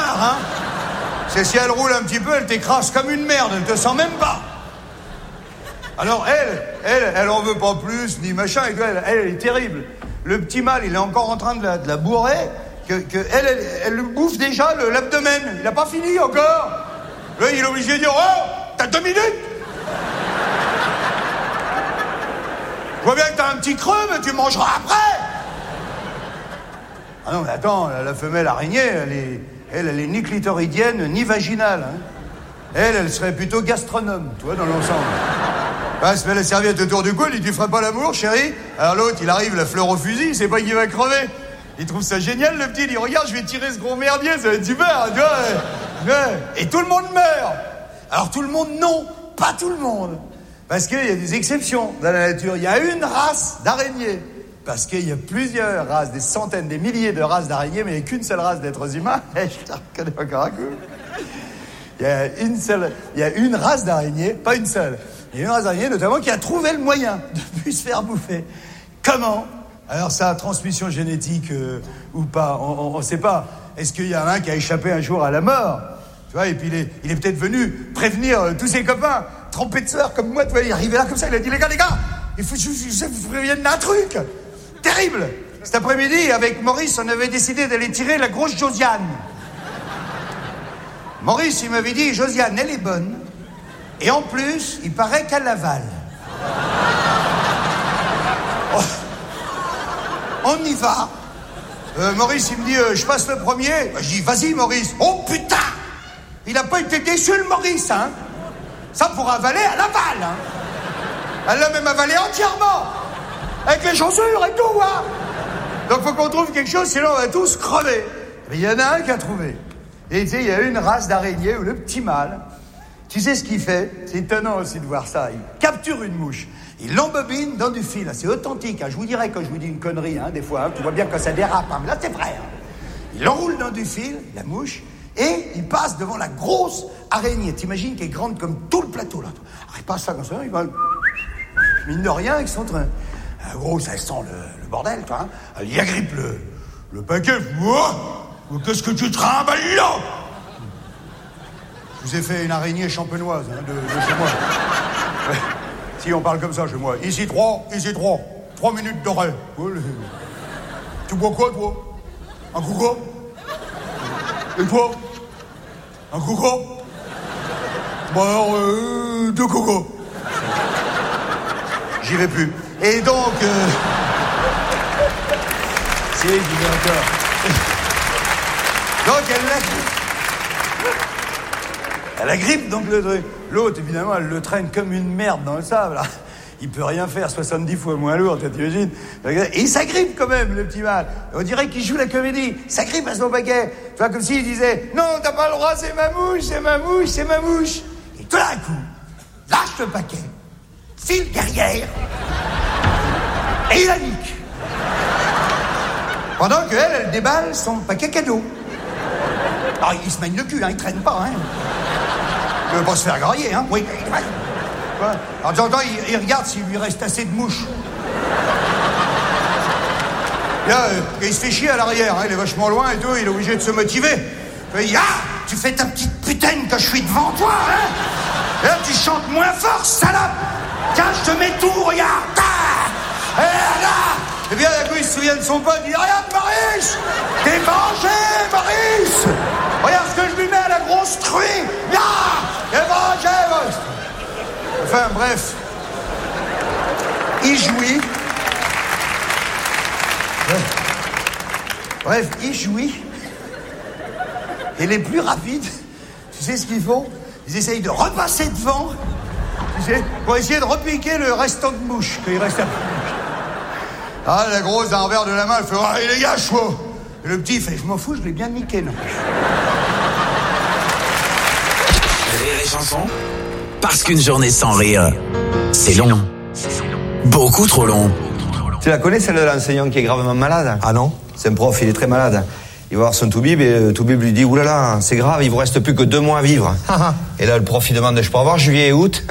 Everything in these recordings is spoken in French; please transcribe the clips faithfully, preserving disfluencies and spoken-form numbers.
marre, hein. C'est si elle roule un petit peu, elle t'écrase comme une merde, elle te sent même pas. Alors elle, elle, elle en veut pas plus, ni machin, et elle, elle, elle est terrible. Le petit mâle, il est encore en train de la, de la bourrer, que, que elle, elle, elle lui bouffe déjà le, l'abdomen. Il a pas fini encore. Là, il est obligé de dire, oh, t'as deux minutes. Je vois bien que t'as un petit creux, mais tu mangeras après. Ah non, mais attends, la femelle araignée, elle est, elle, elle est ni clitoridienne, ni vaginale. Hein. Elle, elle serait plutôt gastronome, tu vois, dans l'ensemble. Elle se met la serviette autour du cou, il dit, tu ferais pas l'amour, chérie? Alors l'autre, il arrive, la fleur au fusil, il sait pas qu'il va crever. Il trouve ça génial, le petit, il dit, regarde, je vais tirer ce gros merdier, ça va être super, tu vois. Et tout le monde meurt. Alors tout le monde, non, pas tout le monde. Parce qu'il y a des exceptions dans la nature. Il y a une race d'araignées. Parce qu'il y a plusieurs races, des centaines, des milliers de races d'araignées, mais il n'y a qu'une seule race d'êtres humains. Je te reconnais encore un coup. Il y a une seule, il y a une race d'araignées, pas une seule. Il y a une race d'araignées, notamment, qui a trouvé le moyen de plus se faire bouffer. Comment? Alors ça, transmission génétique euh, ou pas, on ne sait pas. Est-ce qu'il y en a un qui a échappé un jour à la mort? Tu vois, et puis il est, il est peut-être venu prévenir euh, tous ses copains, trempés de sueur comme moi, tu vois, il est arrivé là comme ça, il a dit, les gars, les gars, il faut que je, je, je vous prévienne d'un truc terrible. Cet après-midi, avec Maurice, on avait décidé d'aller tirer la grosse Josiane. Maurice, il m'avait dit, Josiane, elle est bonne, et en plus, il paraît qu'elle l'avale. Oh. On y va. Euh, Maurice, il me dit, euh, je passe le premier. Je dis, vas-y, Maurice. Oh, putain! Il n'a pas été déçu, le Maurice, hein? Ça, pour avaler, elle avale, hein? Elle l'a même avalé entièrement. Avec les chaussures et tout, hein? Donc, faut qu'on trouve quelque chose, sinon on va tous crever. Mais il y en a un qui a trouvé. Et tu sais, il y a une race d'araignée où le petit mâle, tu sais ce qu'il fait? C'est étonnant aussi de voir ça. Il capture une mouche. Il l'embobine dans du fil. C'est authentique. Hein. Je vous dirais quand je vous dis une connerie, hein, des fois. Hein, tu vois bien quand ça dérape. Hein, mais là, c'est vrai. Hein. Il l'enroule dans du fil, la mouche, et il passe devant la grosse araignée. T'imagines qu'elle est grande comme tout le plateau, là. Alors, il passe ça comme ça, il va... Mine de rien, avec son train. Euh, gros, ça sent le, le bordel, toi. Hein. Il agrippe le, le paquet. Oh, qu'est-ce que tu trimbales là? Je vous ai fait une araignée champenoise, hein, de, de chez moi. Ouais. Si on parle comme ça chez moi. Ici trois, ici trois. Trois minutes d'oreille. Tu bois quoi, toi? Un coco? Et toi? Un coco? Bon alors, euh, deux cocos. J'y vais plus. Et donc... Euh... Si, j'y vais encore. Donc, elle l'agrippe. Elle agrippe donc le truc. L'autre, évidemment, elle le traîne comme une merde dans le sable. Là. Il peut rien faire, soixante-dix fois moins lourd, t'imagines? Et il s'agrippe quand même, le petit mâle. On dirait qu'il joue la comédie. Il s'agrippe à son paquet. Tu vois, comme s'il disait, non, t'as pas le droit, c'est ma mouche, c'est ma mouche, c'est ma mouche. Et tout d'un coup, lâche le paquet, file derrière, et il la nique. Pendant qu'elle, elle déballe son paquet cadeau. Alors, il se mène le cul, hein, il traîne pas, hein. Il veut pas se faire grailler, hein. Oui. Ouais. Alors, de temps en temps, il, il regarde s'il lui reste assez de mouches. Là, euh, il se fait chier à l'arrière, hein, il est vachement loin et tout, il est obligé de se motiver. Il dit, ah, tu fais ta petite putaine que je suis devant toi, hein. Et là, tu chantes moins fort, salope. Tiens, je te mets tout, regarde. Ah, et là, et bien, d'un coup, il se souvient de son pote, il dit, regarde, Maurice, t'es vengé, Maurice. Regarde ce que je lui mets à la grosse truie. Ah, t'es vengé, Maurice. Enfin, bref. Il jouit. Bref, il jouit. Et les plus rapides, tu sais ce qu'ils font? Ils essayent de repasser devant, tu sais, pour essayer de repiquer le restant de mouche, qu'il reste un peu. Ah, la grosse, d'un revers de la main, elle fait, ah, les gars, chaud. Et le petit, il fait, je m'en fous, je l'ai bien niqué, non. Rire et chanson. Parce qu'une journée sans rire, c'est long. Beaucoup trop long. Tu la connais, celle de l'enseignant qui est gravement malade? Ah non? C'est un prof, il est très malade. Il va voir son toubib et euh, toubib lui dit, oulala, c'est grave, il vous reste plus que deux mois à vivre. Et là, le prof, il demande, je peux avoir juillet et août?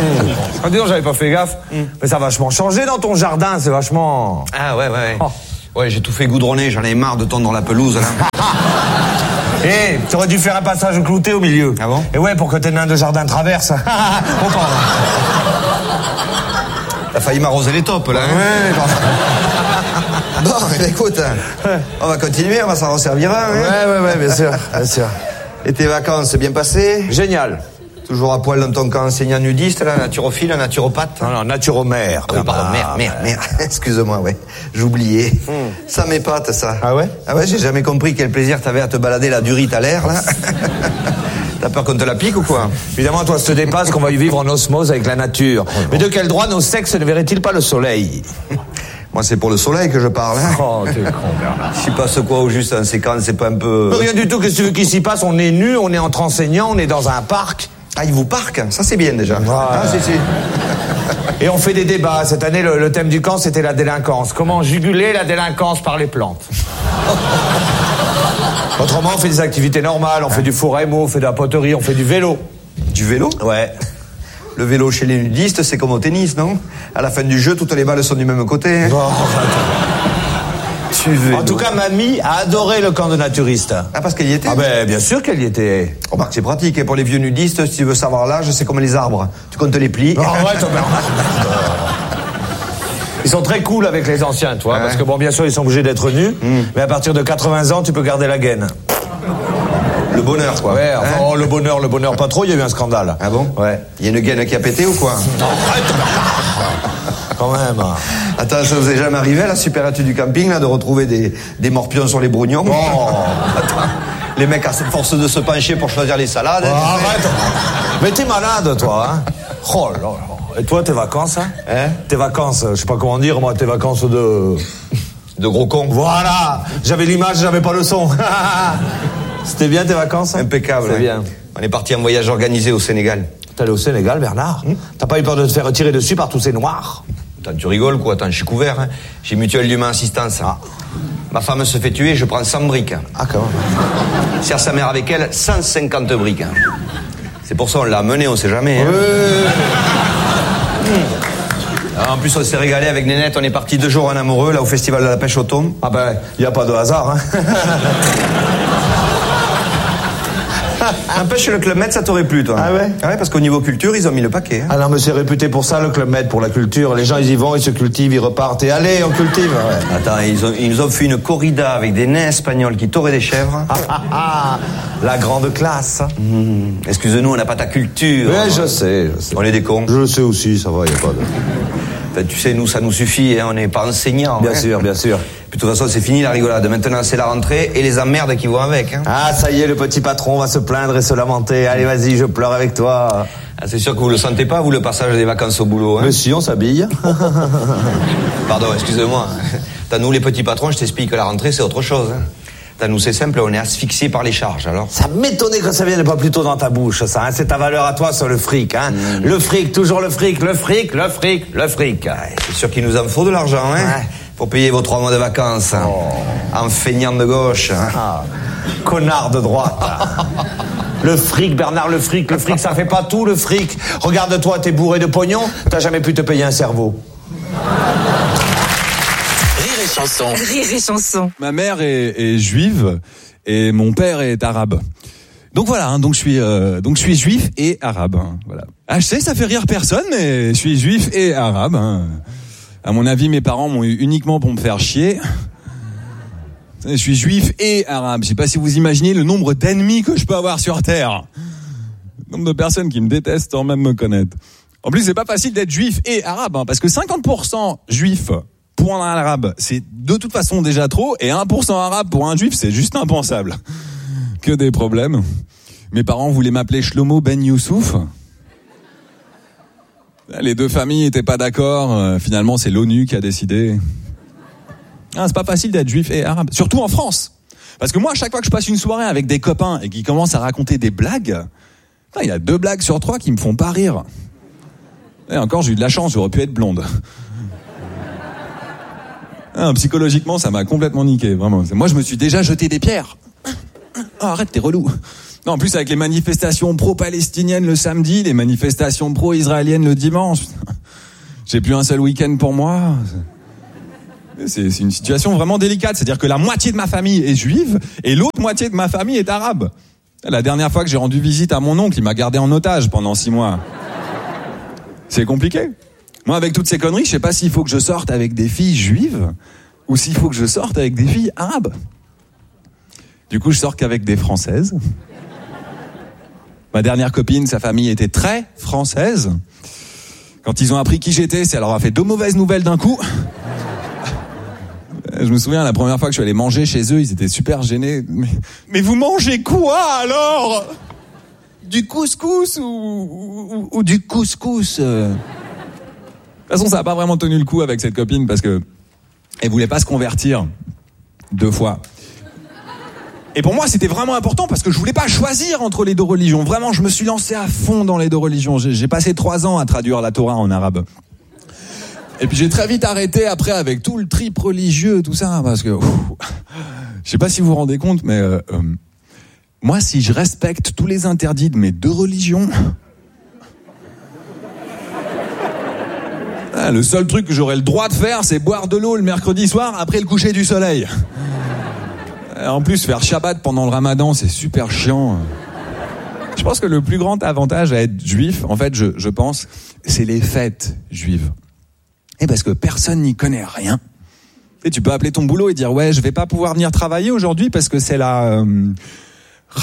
Ah, dis donc, j'avais pas fait gaffe. Mm. Mais ça a vachement changé dans ton jardin, c'est vachement... Ah ouais, ouais, ouais. Oh. Ouais, j'ai tout fait goudronner, j'en ai marre de tondre la pelouse, là. Eh, hey, t'aurais dû faire un passage clouté au milieu. Ah bon? Et ouais, pour que tes nains de jardin traversent. Bon, pardon. T'as failli m'arroser les taupes, là. Hein? Ouais, bon. Bon, eh, écoute, on va continuer, on va s'en resservir un. Hein? Ouais, ouais, ouais, bien sûr, bien sûr. Et tes vacances, bien passées? Génial. Toujours à poil dans ton camp enseignant nudiste, là, naturophile, naturopathe? Non, non, naturomère. Ah oui, pardon, merde, merde, merde. Excuse-moi, ouais. J'oubliais. Mm. Ça m'épate, ça. Ah ouais? Ah ouais, j'ai jamais compris quel plaisir t'avais à te balader la durite à l'air, là. T'as peur qu'on te la pique ou quoi? Évidemment, toi, ça te dépasse qu'on va y vivre en osmose avec la nature. Oh, mais de quel droit nos sexes ne verraient-ils pas le soleil? Moi, c'est pour le soleil que je parle, hein. Oh, t'es con, Bernard. Je sais pas ce quoi au juste en séquence, c'est pas un peu... Rien du tout, qu'est-ce que tu veux qu'il s'y passe? On est nus, on est entre enseignants, on est dans un parc. Ah, ils vous parquent? Ça, c'est bien, déjà. Ouais. Ah, si, si. Et on fait des débats. Cette année, le, le thème du camp, c'était la délinquance. Comment juguler la délinquance par les plantes? Autrement, on fait des activités normales. On fait du four à émaux, on fait de la poterie, on fait du vélo. Du vélo? Ouais. Le vélo chez les nudistes, c'est comme au tennis, non? À la fin du jeu, toutes les balles sont du même côté. Oh, tu vélo. En tout cas, mamie a adoré le camp de naturistes. Ah, parce qu'elle y était? Ah ben, bien sûr qu'elle y était. Oh, bah, c'est pratique, et pour les vieux nudistes, si tu veux savoir l'âge, c'est comme les arbres. Tu comptes les plis. Oh, ouais, toi, ils sont très cool avec les anciens, toi, ouais. Parce que bon, bien sûr, ils sont obligés d'être nus, mm. mais à partir de quatre-vingts ans, tu peux garder la gaine. Le bonheur, quoi. Ouais, enfin, hein? oh, le bonheur, le bonheur, pas trop, il y a eu un scandale. Ah bon? Ouais. Il y a une gaine qui a pété ou quoi? Non, arrête. Quand même. Attends, ça vous est jamais arrivé à la super étude du camping, là, de retrouver des, des morpions sur les brognons? Oh. Attends, les mecs à force de se pencher pour choisir les salades. Oh, arrête. Mais t'es malade, toi, hein? Oh là là. Et toi, tes vacances, hein? Hein? Tes vacances, je sais pas comment dire, moi, tes vacances de... De gros cons. Voilà. J'avais l'image, j'avais pas le son. C'était bien tes vacances, hein? Impeccable. C'est hein. bien. On est parti en voyage organisé au Sénégal. T'es allé au Sénégal, Bernard? Mmh. T'as pas eu peur de te faire tirer dessus par tous ces noirs? Attends, tu rigoles, quoi? Attends, je suis couvert, hein. J'ai Mutuelle d'Humain Assistance. Ah. Ma femme se fait tuer, je prends cent briques. Ah, quand même. Sert sa mère avec elle, cent cinquante briques. C'est pour ça on l'a amené, on sait jamais. Hein. Ouais. Alors, en plus, on s'est régalé avec Nénette, on est parti deux jours en amoureux, là, au festival de la pêche au thon. Ah ben, y a pas de hasard, hein. N'empêche, le Club Med, ça t'aurait plu, toi. Ah ouais? Ah ouais, parce qu'au niveau culture, ils ont mis le paquet. Hein. Ah non, mais c'est réputé pour ça, le Club Med, pour la culture. Les gens, ils y vont, ils se cultivent, ils repartent. Et allez, on cultive. Ouais. Attends, ils, ont, ils nous ont fait une corrida avec des nains espagnols qui tauраient des chèvres. Ah, ah, ah, la grande classe. Mmh. Excuse-nous, on n'a pas ta culture. Ouais, je sais, je sais. On est des cons. Je le sais aussi, ça va, y a pas de... Enfin, tu sais, nous, ça nous suffit, hein, on n'est pas enseignants. Bien hein. sûr, bien sûr. Puis, de toute façon, c'est fini la rigolade. Maintenant, c'est la rentrée et les emmerdes qui vont avec. Hein. Ah, ça y est, le petit patron va se plaindre et se lamenter. Allez, vas-y, je pleure avec toi. Ah, c'est sûr que vous le sentez pas, vous, le passage des vacances au boulot. Hein. Mais si, on s'habille. Pardon, excusez-moi. T'as nous, les petits patrons, je t'explique que la rentrée, c'est autre chose. Hein. T'as nous, c'est simple, on est asphyxiés par les charges, alors. Ça m'étonnait que ça vienne pas plus tôt dans ta bouche, ça. Hein. C'est ta valeur à toi, sur le fric. Hein. Mmh. Le fric, toujours le fric, le fric, le fric, le fric. Ouais, c'est sûr qu'il nous en faut de l'argent, hein. Ouais. Pour payer vos trois mois de vacances. Hein. Oh. En feignant de gauche. Hein. Ah. Connard de droite. Le fric, Bernard, le fric, le fric, ça fait pas tout, le fric. Regarde-toi, t'es bourré de pognon, t'as jamais pu te payer un cerveau. Rire et chanson. Rire et chanson. Ma mère est, est juive et mon père est arabe. Donc voilà, hein, donc je suis euh, donc je suis juif et arabe. Hein, voilà. Ah, je sais, ça fait rire personne, mais je suis juif et arabe. Hein. À mon avis, mes parents m'ont eu uniquement pour me faire chier. Je suis juif et arabe. Je sais pas si vous imaginez le nombre d'ennemis que je peux avoir sur Terre. Le nombre de personnes qui me détestent sans même me connaître. En plus, c'est pas facile d'être juif et arabe, hein, parce que cinquante pour cent juif pour un arabe, c'est de toute façon déjà trop, et un pour cent arabe pour un juif, c'est juste impensable. Que des problèmes. Mes parents voulaient m'appeler Shlomo Ben Youssouf. Les deux familles étaient pas d'accord. Finalement, c'est l'ONU qui a décidé. Ah, c'est pas facile d'être juif et arabe, surtout en France. Parce que moi, à chaque fois que je passe une soirée avec des copains et qu'ils commencent à raconter des blagues, il y a deux blagues sur trois qui me font pas rire. Et encore, j'ai eu de la chance, j'aurais pu être blonde. Ah, psychologiquement, ça m'a complètement niqué, vraiment. Moi, je me suis déjà jeté des pierres. Oh, arrête, t'es relou. Non, en plus, avec les manifestations pro-palestiniennes le samedi, les manifestations pro-israéliennes le dimanche, j'ai plus un seul week-end pour moi. C'est, c'est une situation vraiment délicate. C'est-à-dire que la moitié de ma famille est juive et l'autre moitié de ma famille est arabe. La dernière fois que j'ai rendu visite à mon oncle, il m'a gardé en otage pendant six mois. C'est compliqué. Moi, avec toutes ces conneries, je sais pas s'il faut que je sorte avec des filles juives ou s'il faut que je sorte avec des filles arabes. Du coup, je sors qu'avec des Françaises. Ma dernière copine, sa famille était très française. Quand ils ont appris qui j'étais, ça leur a fait deux mauvaises nouvelles d'un coup. Je me souviens, la première fois que je suis allé manger chez eux, ils étaient super gênés. Mais, mais vous mangez quoi alors ? Du couscous ou, ou, ou du couscous euh... De toute façon, ça n'a pas vraiment tenu le coup avec cette copine parce que elle voulait pas se convertir deux fois. Et pour moi, c'était vraiment important parce que je voulais pas choisir entre les deux religions. Vraiment, je me suis lancé à fond dans les deux religions. J'ai, j'ai passé trois ans à traduire la Torah en arabe. Et puis j'ai très vite arrêté après avec tout le trip religieux, tout ça, parce que ouf, je sais pas si vous vous rendez compte, mais euh, euh, moi, si je respecte tous les interdits de mes deux religions, ah, le seul truc que j'aurais le droit de faire, c'est boire de l'eau le mercredi soir après le coucher du soleil. En plus, faire Shabbat pendant le Ramadan, c'est super chiant. Je pense que le plus grand avantage à être juif, en fait, je, je pense, c'est les fêtes juives. Et parce que personne n'y connaît rien. Et tu peux appeler ton boulot et dire « Ouais, je vais pas pouvoir venir travailler aujourd'hui parce que c'est la euh, Ramouya. »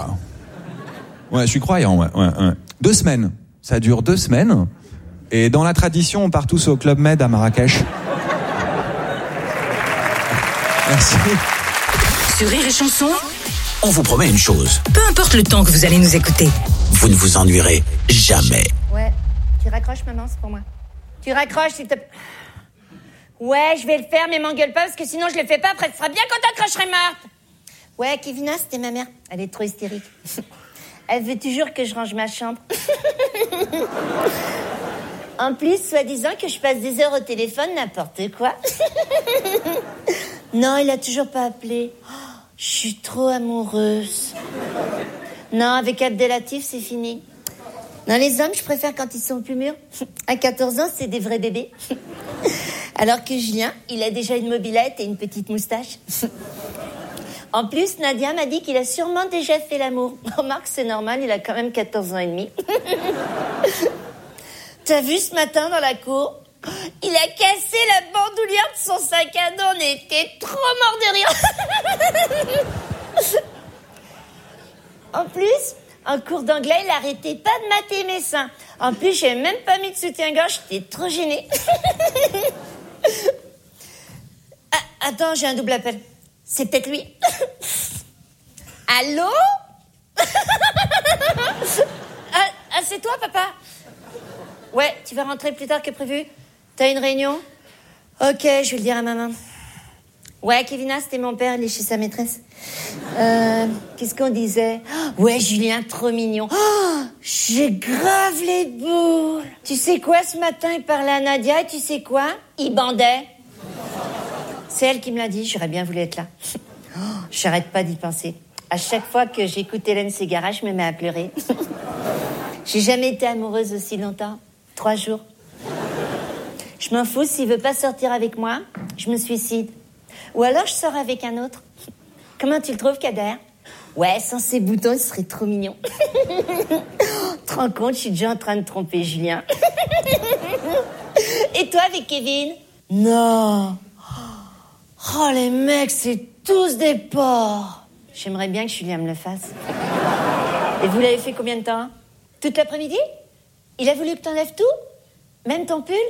Ouais, je suis croyant, ouais, ouais, ouais. Deux semaines. Ça dure deux semaines. Et dans la tradition, on part tous au Club Med à Marrakech. Merci. Sur Rire et Chanson, on vous promet une chose. Peu importe le temps que vous allez nous écouter, vous ne vous ennuierez jamais. Ouais, tu raccroches, maman, c'est pour moi. Tu raccroches, s'il te plaît. Ouais, je vais le faire, mais m'engueule pas, parce que sinon je le fais pas, après tu seras bien contente quand je serai morte. Ouais, Kevina, c'était ma mère. Elle est trop hystérique. Elle veut toujours que je range ma chambre. En plus, soi-disant que je passe des heures au téléphone, n'importe quoi. Non, il a toujours pas appelé. Oh, je suis trop amoureuse. Non, avec Abdelatif, c'est fini. Non, les hommes, je préfère quand ils sont plus mûrs. À quatorze ans, c'est des vrais bébés. Alors que Julien, il a déjà une mobilette et une petite moustache. En plus, Nadia m'a dit qu'il a sûrement déjà fait l'amour. Remarque, c'est normal, il a quand même quatorze ans et demi. T'as vu ce matin dans la cour ? Il a cassé la bandoulière de son sac à dos. On était trop morts de rire. En plus, en cours d'anglais, il arrêtait pas de mater mes seins. En plus, j'ai même pas mis de soutien-gorge. J'étais trop gênée. Ah, attends, j'ai un double appel. C'est peut-être lui. Allô? ah, ah, c'est toi, papa? Ouais, tu vas rentrer plus tard que prévu? T'as une réunion? Ok, je vais le dire à maman. Ouais, Kevina, c'était mon père, il est chez sa maîtresse. Euh, qu'est-ce qu'on disait? Ouais, Julien, trop mignon. Oh, j'ai grave les boules. Tu sais quoi, ce matin, il parlait à Nadia, et tu sais quoi? Il bandait. C'est elle qui me l'a dit, j'aurais bien voulu être là. Oh, j'arrête pas d'y penser. À chaque fois que j'écoute Hélène Ségara, je me mets à pleurer. J'ai jamais été amoureuse aussi longtemps. Trois jours. Je m'en fous, s'il veut pas sortir avec moi, je me suicide. Ou alors je sors avec un autre. Comment tu le trouves, Kader? Ouais, sans ses boutons, il serait trop mignon. Tu te rends compte, je suis déjà en train de tromper Julien. Et toi, avec Kevin? Non. Oh, les mecs, c'est tous des porcs. J'aimerais bien que Julien me le fasse. Et vous l'avez fait combien de temps? Toute l'après-midi? Il a voulu que t'enlèves tout? Même ton pull?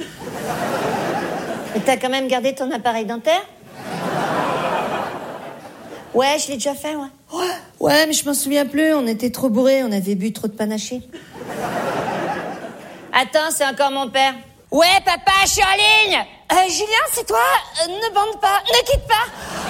Mais t'as quand même gardé ton appareil dentaire? Ouais, je l'ai déjà fait, ouais. Ouais, ouais, mais je m'en souviens plus. On était trop bourrés, on avait bu trop de panaché. Attends, c'est encore mon père. Ouais, papa, je suis en ligne. Euh, Julien, c'est toi? euh, Ne bande pas, ne quitte pas.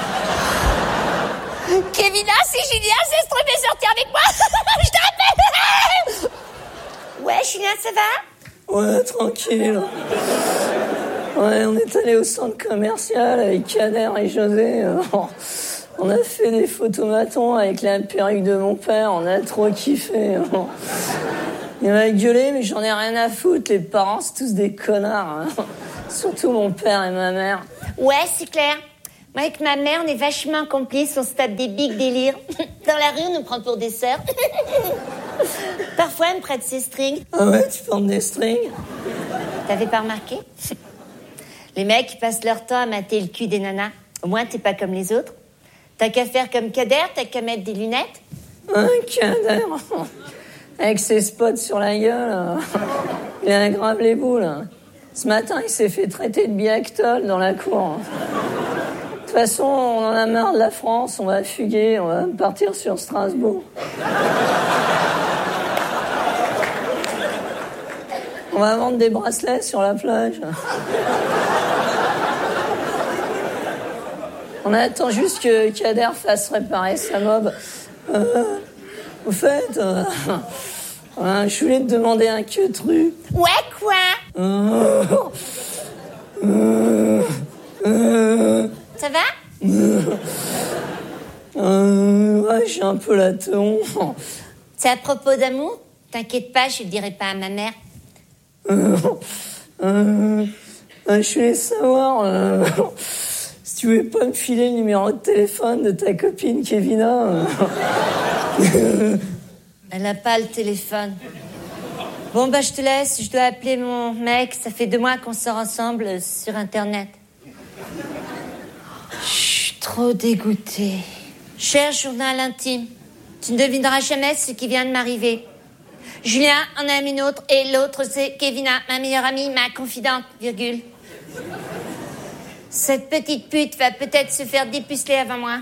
Kevina, c'est Julien, c'est ce truc de sortir avec moi. Je te rappelle. Ouais, Julien, ça va? Ouais, tranquille. Ouais, on est allé au centre commercial avec Kader et José. On a fait des photomatons avec la perruque de mon père. On a trop kiffé. Il m'a gueulé, mais j'en ai rien à foutre. Les parents, c'est tous des connards. Surtout mon père et ma mère. Ouais, c'est clair. Moi, avec ma mère, on est vachement complices, on se tape des big délires. Dans la rue, on nous prend pour des sœurs. Parfois, elle me prête ses strings. Ah ouais, tu portes des strings? T'avais pas remarqué? Les mecs, ils passent leur temps à mater le cul des nanas. Au moins, t'es pas comme les autres. T'as qu'à faire comme Kader, t'as qu'à mettre des lunettes. Un Kader, avec ses spots sur la gueule, il aggrave les boules. Ce matin, il s'est fait traiter de biactol dans la cour. De toute façon, on en a marre de la France, on va fuguer, on va partir sur Strasbourg. On va vendre des bracelets sur la plage. On attend juste que Kader fasse réparer sa mob. Euh, au fait, euh, euh, je voulais te demander un queutru. Ouais, quoi? Euh, euh, euh, Ça va? euh, ouais, j'ai un peu la teon. C'est à propos d'amour? T'inquiète pas, je le dirai pas à ma mère. Euh, euh, euh, je voulais savoir euh, si tu voulais pas me filer le numéro de téléphone de ta copine Kevina. Euh. Elle a pas le téléphone. Bon, bah, je te laisse. Je dois appeler mon mec. Ça fait deux mois qu'on sort ensemble euh, sur Internet. Je suis trop dégoûtée. Cher journal intime, tu ne devineras jamais ce qui vient de m'arriver. Julien en aime une autre et l'autre c'est Kevina, ma meilleure amie, ma confidente, virgule. Cette petite pute va peut-être se faire dépuceler avant moi.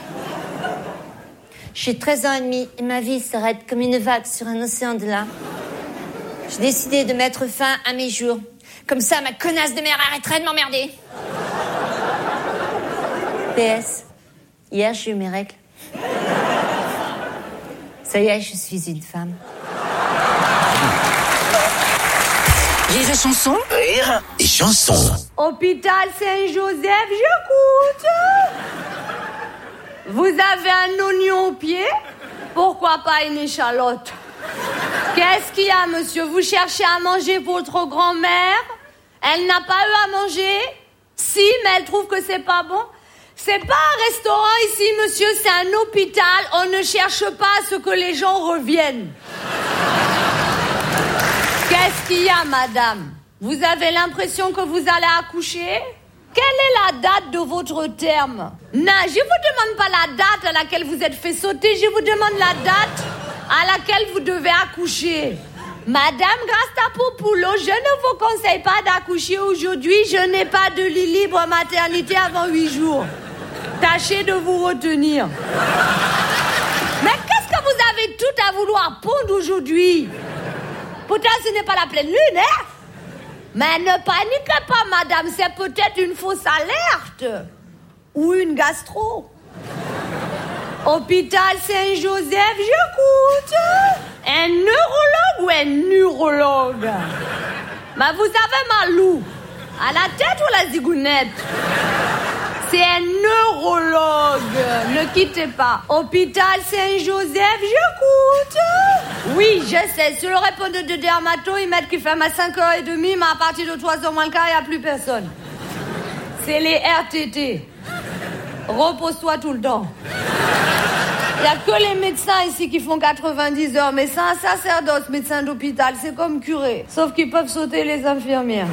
J'ai treize ans et demi et ma vie s'arrête comme une vague sur un océan de larmes. J'ai décidé de mettre fin à mes jours. Comme ça, ma connasse de mère arrêterait de m'emmerder. P S. Hier, j'ai eu mes règles. Ça y est, je suis une femme. Rire et chanson. Rire et chanson. Hôpital Saint-Joseph, j'écoute. Vous avez un oignon au pied? Pourquoi pas une échalote? Qu'est-ce qu'il y a, monsieur? Vous cherchez à manger pour votre grand-mère? Elle n'a pas eu à manger? Si, mais elle trouve que c'est pas bon. C'est pas un restaurant ici, monsieur, c'est un hôpital. On ne cherche pas à ce que les gens reviennent. Qu'est-ce qu'il y a, madame? Vous avez l'impression que vous allez accoucher? Quelle est la date de votre terme? Non, je vous demande pas la date à laquelle vous êtes fait sauter, je vous demande la date à laquelle vous devez accoucher. Madame Grastapopoulos, je ne vous conseille pas d'accoucher aujourd'hui, je n'ai pas de lit libre maternité avant huit jours. Tâchez de vous retenir. Mais qu'est-ce que vous avez tout à vouloir pondre aujourd'hui? Pourtant, ce n'est pas la pleine lune, hein? Mais ne paniquez pas, madame, c'est peut-être une fausse alerte. Ou une gastro. Hôpital Saint-Joseph, j'écoute. Un neurologue ou un neurologue? Mais vous avez mal où? À la tête ou à la zigounette? C'est un neurologue. Ne quittez pas. Hôpital Saint-Joseph, j'écoute. Oui, je sais. Sur le répondeur de dermato, ils mettent qu'il ferme à cinq heures trente, mais à partir de trois heures moins le quart, il n'y a plus personne. C'est les R T T. Repose-toi tout le temps. Il n'y a que les médecins ici qui font quatre-vingt-dix heures, mais c'est un sacerdoce, médecin d'hôpital. C'est comme curé. Sauf qu'ils peuvent sauter les infirmières.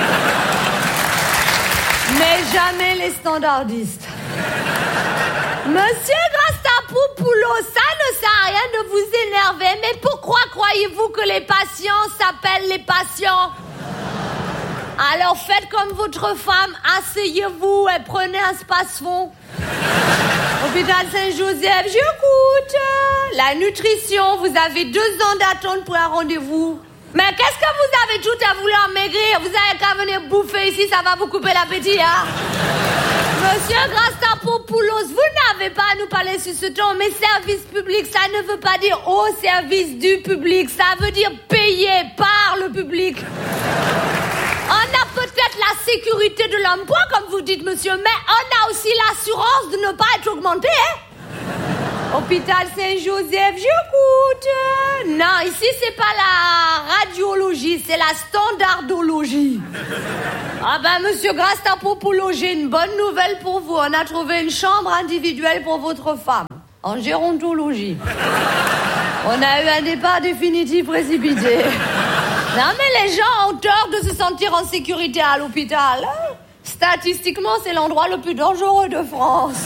Mais jamais les standardistes. Monsieur Grastapopoulos, ça ne sert à rien de vous énerver, mais pourquoi croyez-vous que les patients s'appellent les patients? Alors faites comme votre femme, asseyez-vous et prenez un space-fond. Hôpital Saint-Joseph, j'écoute. La nutrition, vous avez deux ans d'attente pour un rendez-vous. Mais qu'est-ce que vous avez tout à vouloir maigrir? Vous avez qu'à venir bouffer ici, ça va vous couper l'appétit, hein? Monsieur Grastapopoulos, vous n'avez pas à nous parler sur ce ton, mais service public, ça ne veut pas dire au service du public, ça veut dire payé par le public. On a peut-être la sécurité de l'emploi, comme vous dites, monsieur, mais on a aussi l'assurance de ne pas être augmenté, hein? Hôpital Saint-Joseph, j'écoute. Non, ici, c'est pas la radiologie, c'est la standardologie. Ah ben, monsieur Grastapopoulos, j'ai une bonne nouvelle pour vous. On a trouvé une chambre individuelle pour votre femme, en gérontologie. On a eu un départ définitif précipité. Non, mais les gens ont tort de se sentir en sécurité à l'hôpital. Statistiquement, c'est l'endroit le plus dangereux de France.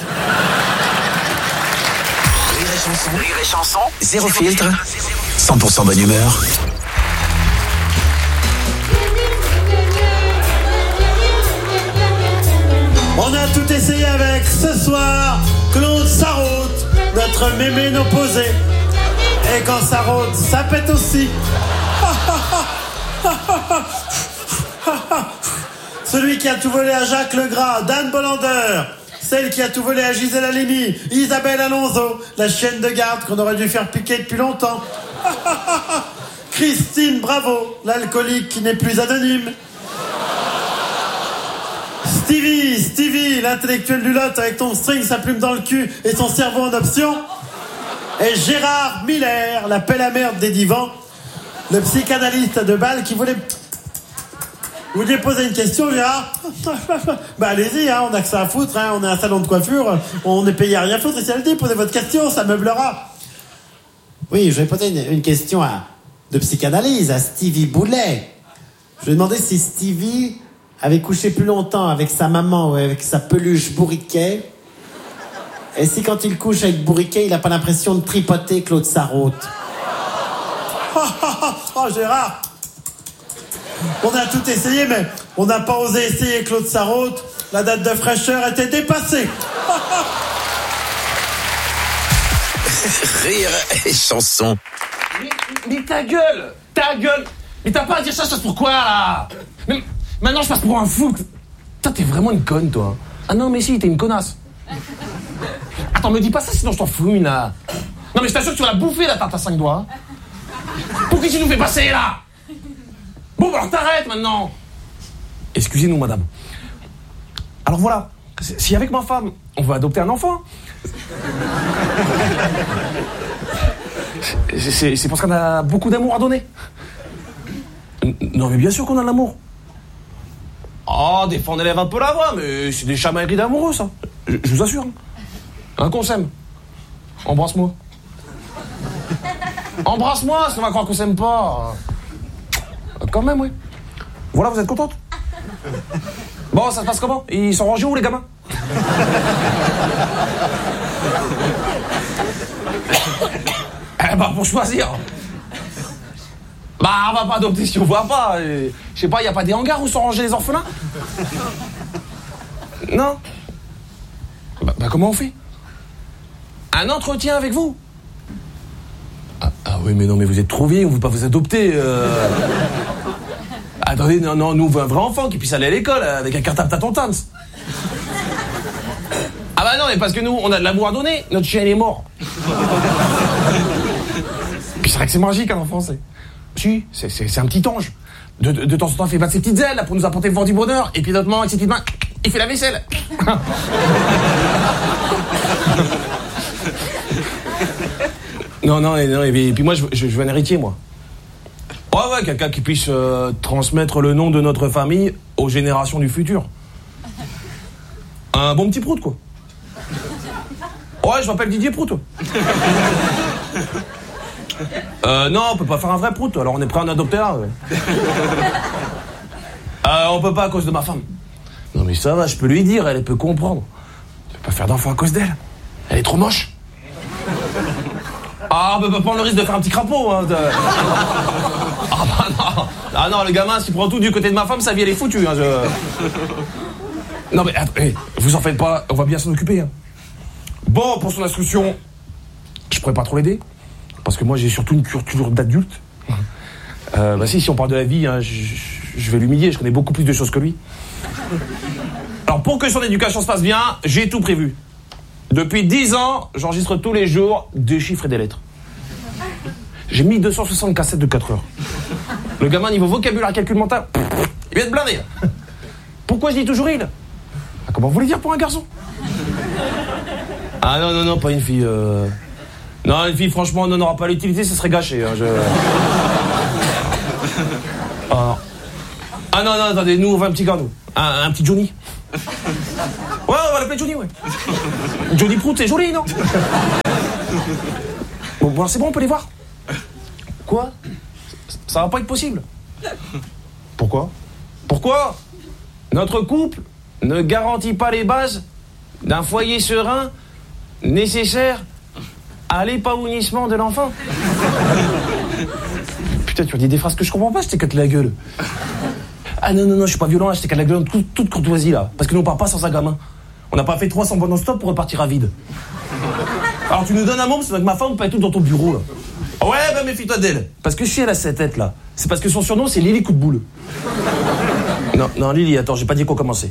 Rire et chanson, rire et chanson, zéro filtre, cent pour cent bonne humeur. On a tout essayé avec ce soir Claude Sarraute, notre mémé opposé. Et quand ça rôde, ça pète aussi. Celui qui a tout volé à Jacques Legras, Dan Bolander. Celle qui a tout volé à Gisèle Halimi, Isabelle Alonso, la chienne de garde qu'on aurait dû faire piquer depuis longtemps. Christine Bravo, l'alcoolique qui n'est plus anonyme. Stevie, Stevie, l'intellectuel du lot avec ton string, sa plume dans le cul et son cerveau en option. Et Gérard Miller, la pelle à merde des divans, le psychanalyste de Bâle qui voulait... Vous vouliez poser une question, Gérard? Bah allez-y, hein, on a que ça à foutre, hein, on est un salon de coiffure, on est payé à rien foutre, et si elle dit, posez votre question, ça meublera. Oui, je vais poser une, une question à, de psychanalyse à Stevie Boulet. Je vais demander si Stevie avait couché plus longtemps avec sa maman ou avec sa peluche Bourriquet. Et si quand il couche avec Bourriquet, il n'a pas l'impression de tripoter Claude Sarraute. Oh Gérard, on a tout essayé, mais on n'a pas osé essayer Claude Sarraute. La date de fraîcheur était dépassée. Rire et chanson. Mais, mais ta gueule, ta gueule. Mais t'as pas à dire ça, ça c'est pourquoi là? Mais maintenant je passe pour un fou. Toi t'es vraiment une conne toi. Ah non mais si, t'es une connasse. Attends, me dis pas ça sinon je t'en fous, Mina. Non mais je t'assure que tu vas la bouffer la tarte à cinq doigts. Pourquoi tu nous fais passer là? Bon bah alors t'arrêtes maintenant. Excusez-nous madame. Alors voilà, si avec ma femme on veut adopter un enfant, c'est, c'est parce qu'on a beaucoup d'amour à donner. Non mais bien sûr qu'on a de l'amour. Oh, des fois on élève un peu la voix, mais c'est des chamailleries d'amoureux ça. Je, je vous assure. Un qu'on s'aime. Embrasse-moi. Embrasse-moi, sinon on va croire qu'on s'aime pas. Quand même, oui. Voilà, vous êtes contente? Bon, ça se passe comment? Ils sont rangés où, les gamins? Eh bah, pour choisir. Bah, on va pas adopter si on voit pas. Et, je sais pas, y a pas des hangars où sont rangés les orphelins? Non. Bah, bah, comment on fait? Un entretien avec vous? Ah, ah oui, mais non, mais vous êtes trop vieux, on veut pas vous adopter. Euh... Attendez, non, non, nous, on veut un vrai enfant qui puisse aller à l'école avec un cartable tâton-tans. Ah bah non, mais parce que nous, on a de l'amour à donner, notre chien, il est mort. Puis c'est vrai que c'est magique, un enfant, c'est... Si, c'est, c'est, c'est un petit ange. De, de, de temps en temps, il fait battre ses petites ailes là, pour nous apporter le vent du bonheur, et puis d'autres moments, avec ses petites mains, il fait la vaisselle. Non, non, non, et puis moi, je, je, je veux un héritier, moi. Ouais, ouais, quelqu'un qui puisse euh, transmettre le nom de notre famille aux générations du futur. Un bon petit prout, quoi. Ouais, je m'appelle Didier Prout. Euh, non, on peut pas faire un vrai prout, alors on est prêt à en adopter un. Ouais. Euh, on peut pas à cause de ma femme. Non, mais ça va, je peux lui dire, elle peut comprendre. Je peux pas faire d'enfant à cause d'elle. Elle est trop moche. Ah, on peut pas prendre le risque de faire un petit crapaud, hein. De... Ah, bah non. Ah, non, le gamin, s'il prend tout du côté de ma femme, sa vie, elle est foutue, hein. Je... Non, mais attendez, vous en faites pas, on va bien s'en occuper, hein. Bon, pour son instruction, je pourrais pas trop l'aider. Parce que moi, j'ai surtout une culture d'adulte. Euh, bah si, si on parle de la vie, hein, je, je vais l'humilier, je connais beaucoup plus de choses que lui. Alors, pour que son éducation se passe bien, j'ai tout prévu. Depuis dix ans, j'enregistre tous les jours des chiffres et des lettres. J'ai mis deux cent soixante cassettes de quatre heures. Le gamin, niveau vocabulaire, calcul mental, il vient de blindé. Pourquoi je dis toujours il? Comment vous voulez dire pour un garçon? Ah non, non, non, pas une fille. Euh... Non, une fille, franchement, on n'en aura pas l'utilité, ça serait gâché. Hein, je... ah. ah non, non, attendez, nous, on va un petit gars, nous. Un, un petit Johnny. Ouais, on va l'appeler Johnny, ouais. Johnny Prout, c'est joli, non? Bon, bon c'est bon, on peut les voir. Quoi? Ça va pas être possible. Pourquoi? Pourquoi? Notre couple ne garantit pas les bases d'un foyer serein nécessaire à l'épanouissement de l'enfant. Putain, tu as dit des phrases que je comprends pas, je t'éclate la gueule. Ah non, non, non, je suis pas violent, là, je t'éclate la gueule en toute, toute courtoisie, là. Parce que nous, on part pas sans un gamin. On n'a pas fait trois cents bonnes non-stop pour repartir à vide. Alors tu nous donnes un mot, parce que ma femme peut être toute dans ton bureau, là. Ouais, bah méfie-toi d'elle. Parce que si elle a cette tête, là, c'est parce que son surnom, c'est Lily Coup de Boule. Non, non, Lily, attends, j'ai pas dit qu'on commençait.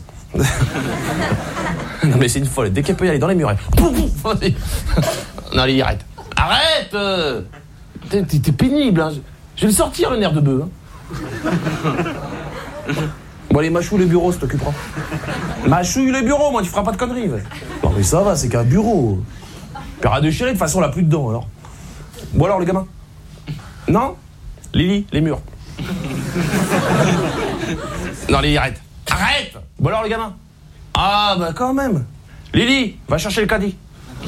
Non, mais c'est une folle. Dès qu'elle peut y aller dans les murets. Non, Lily, arrête. Arrête euh... T'es, t'es pénible, hein. Je vais le sortir, le nerf de bœuf. Hein. Bon, allez, mâchouille le bureau, ça t'occupera. Mâchouille le bureau, moi, tu feras pas de conneries. Ouais. Non, mais ça va, c'est qu'un bureau. Puis à déchirer, de toute façon, on l'a plus dedans, alors. Bon, alors, le gamin? Non? Lily, les murs. Non, Lily, arrête. Arrête! Bon, alors, le gamin? Ah, bah, quand même. Lily, va chercher le caddie.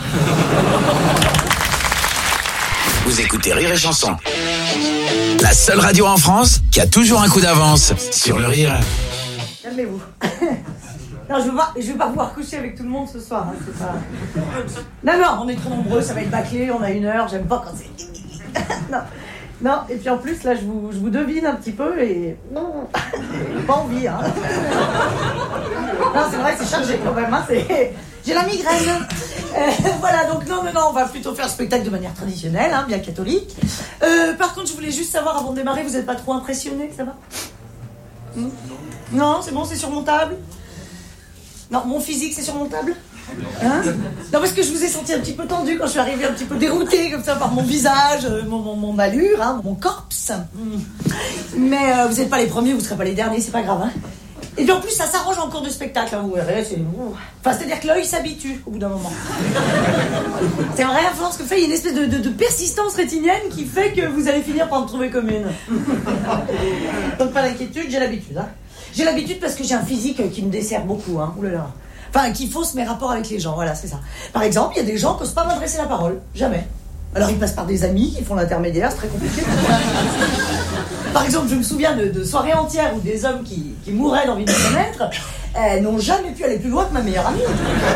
Vous écoutez Rire et Chanson. La seule radio en France qui a toujours un coup d'avance sur le rire. Calmez-vous. Non, je ne veux, veux pas pouvoir coucher avec tout le monde ce soir. Hein, c'est pas... Non, non, on est trop nombreux, ça va être bâclé, on a une heure, j'aime pas quand c'est... Non, non, et puis en plus, là, je vous, je vous devine un petit peu et... Non, j'ai pas envie, hein. Non, c'est vrai, c'est chargé quand même, hein, c'est... J'ai la migraine. Euh, voilà, donc non, non, non, on va plutôt faire le spectacle de manière traditionnelle, hein, bien catholique. Euh, par contre, je voulais juste savoir, avant de démarrer, vous n'êtes pas trop impressionné, ça va? hmm Non, c'est bon, c'est surmontable? Non, mon physique, c'est surmontable? Hein? Non, parce que je vous ai senti un petit peu tendu quand je suis arrivée, un petit peu déroutée, comme ça, par mon visage, mon, mon, mon allure, hein, mon corps. Mais euh, vous n'êtes pas les premiers, vous ne serez pas les derniers, c'est pas grave, hein. Et puis en plus, ça s'arrange en cours de spectacle, hein, vous verrez, c'est... Enfin, c'est-à-dire que l'œil s'habitue au bout d'un moment. C'est vrai, à force que fait, il y a une espèce de, de, de persistance rétinienne qui fait que vous allez finir par me trouver commune. Donc pas d'inquiétude, j'ai l'habitude, hein. J'ai l'habitude parce que j'ai un physique qui me dessert beaucoup, hein, oulala. Enfin, qui fausse mes rapports avec les gens, voilà, c'est ça. Par exemple, il y a des gens qui n'osent pas m'adresser la parole, jamais. Alors ils passent par des amis qui font l'intermédiaire, c'est très compliqué. Par exemple, je me souviens de, de soirées entières où des hommes qui, qui mouraient d'envie de me connaître euh, n'ont jamais pu aller plus loin que ma meilleure amie.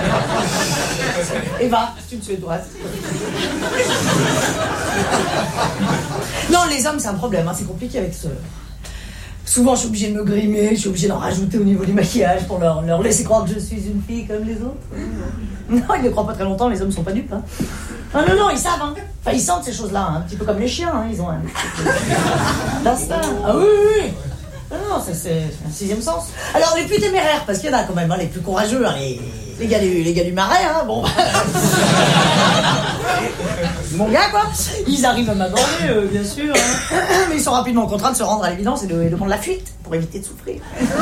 Eva, c'est une Suédoise. Non, les hommes, c'est un problème, hein, c'est compliqué avec ce... Souvent, je suis obligée de me grimer, je suis obligée d'en rajouter au niveau du maquillage pour leur, leur laisser croire que je suis une fille comme les autres. Non, ils ne croient pas très longtemps, les hommes sont pas dupes. Hein. Non, non, non, ils savent. Hein. Enfin, ils sentent ces choses-là, hein, un petit peu comme les chiens. Hein, ils ont un d'instinct. Ah oui, oui, oui. Non, non, c'est, c'est un sixième sens. Alors, les plus téméraires, parce qu'il y en a quand même, hein, les plus courageux, hein, les, les, gars du, les gars du marais, hein, bon. Mon gars, quoi. Ils arrivent à m'aborder, euh, bien sûr. Hein. Mais ils sont rapidement contraints de se rendre à l'évidence et de, de prendre la fuite pour éviter de souffrir.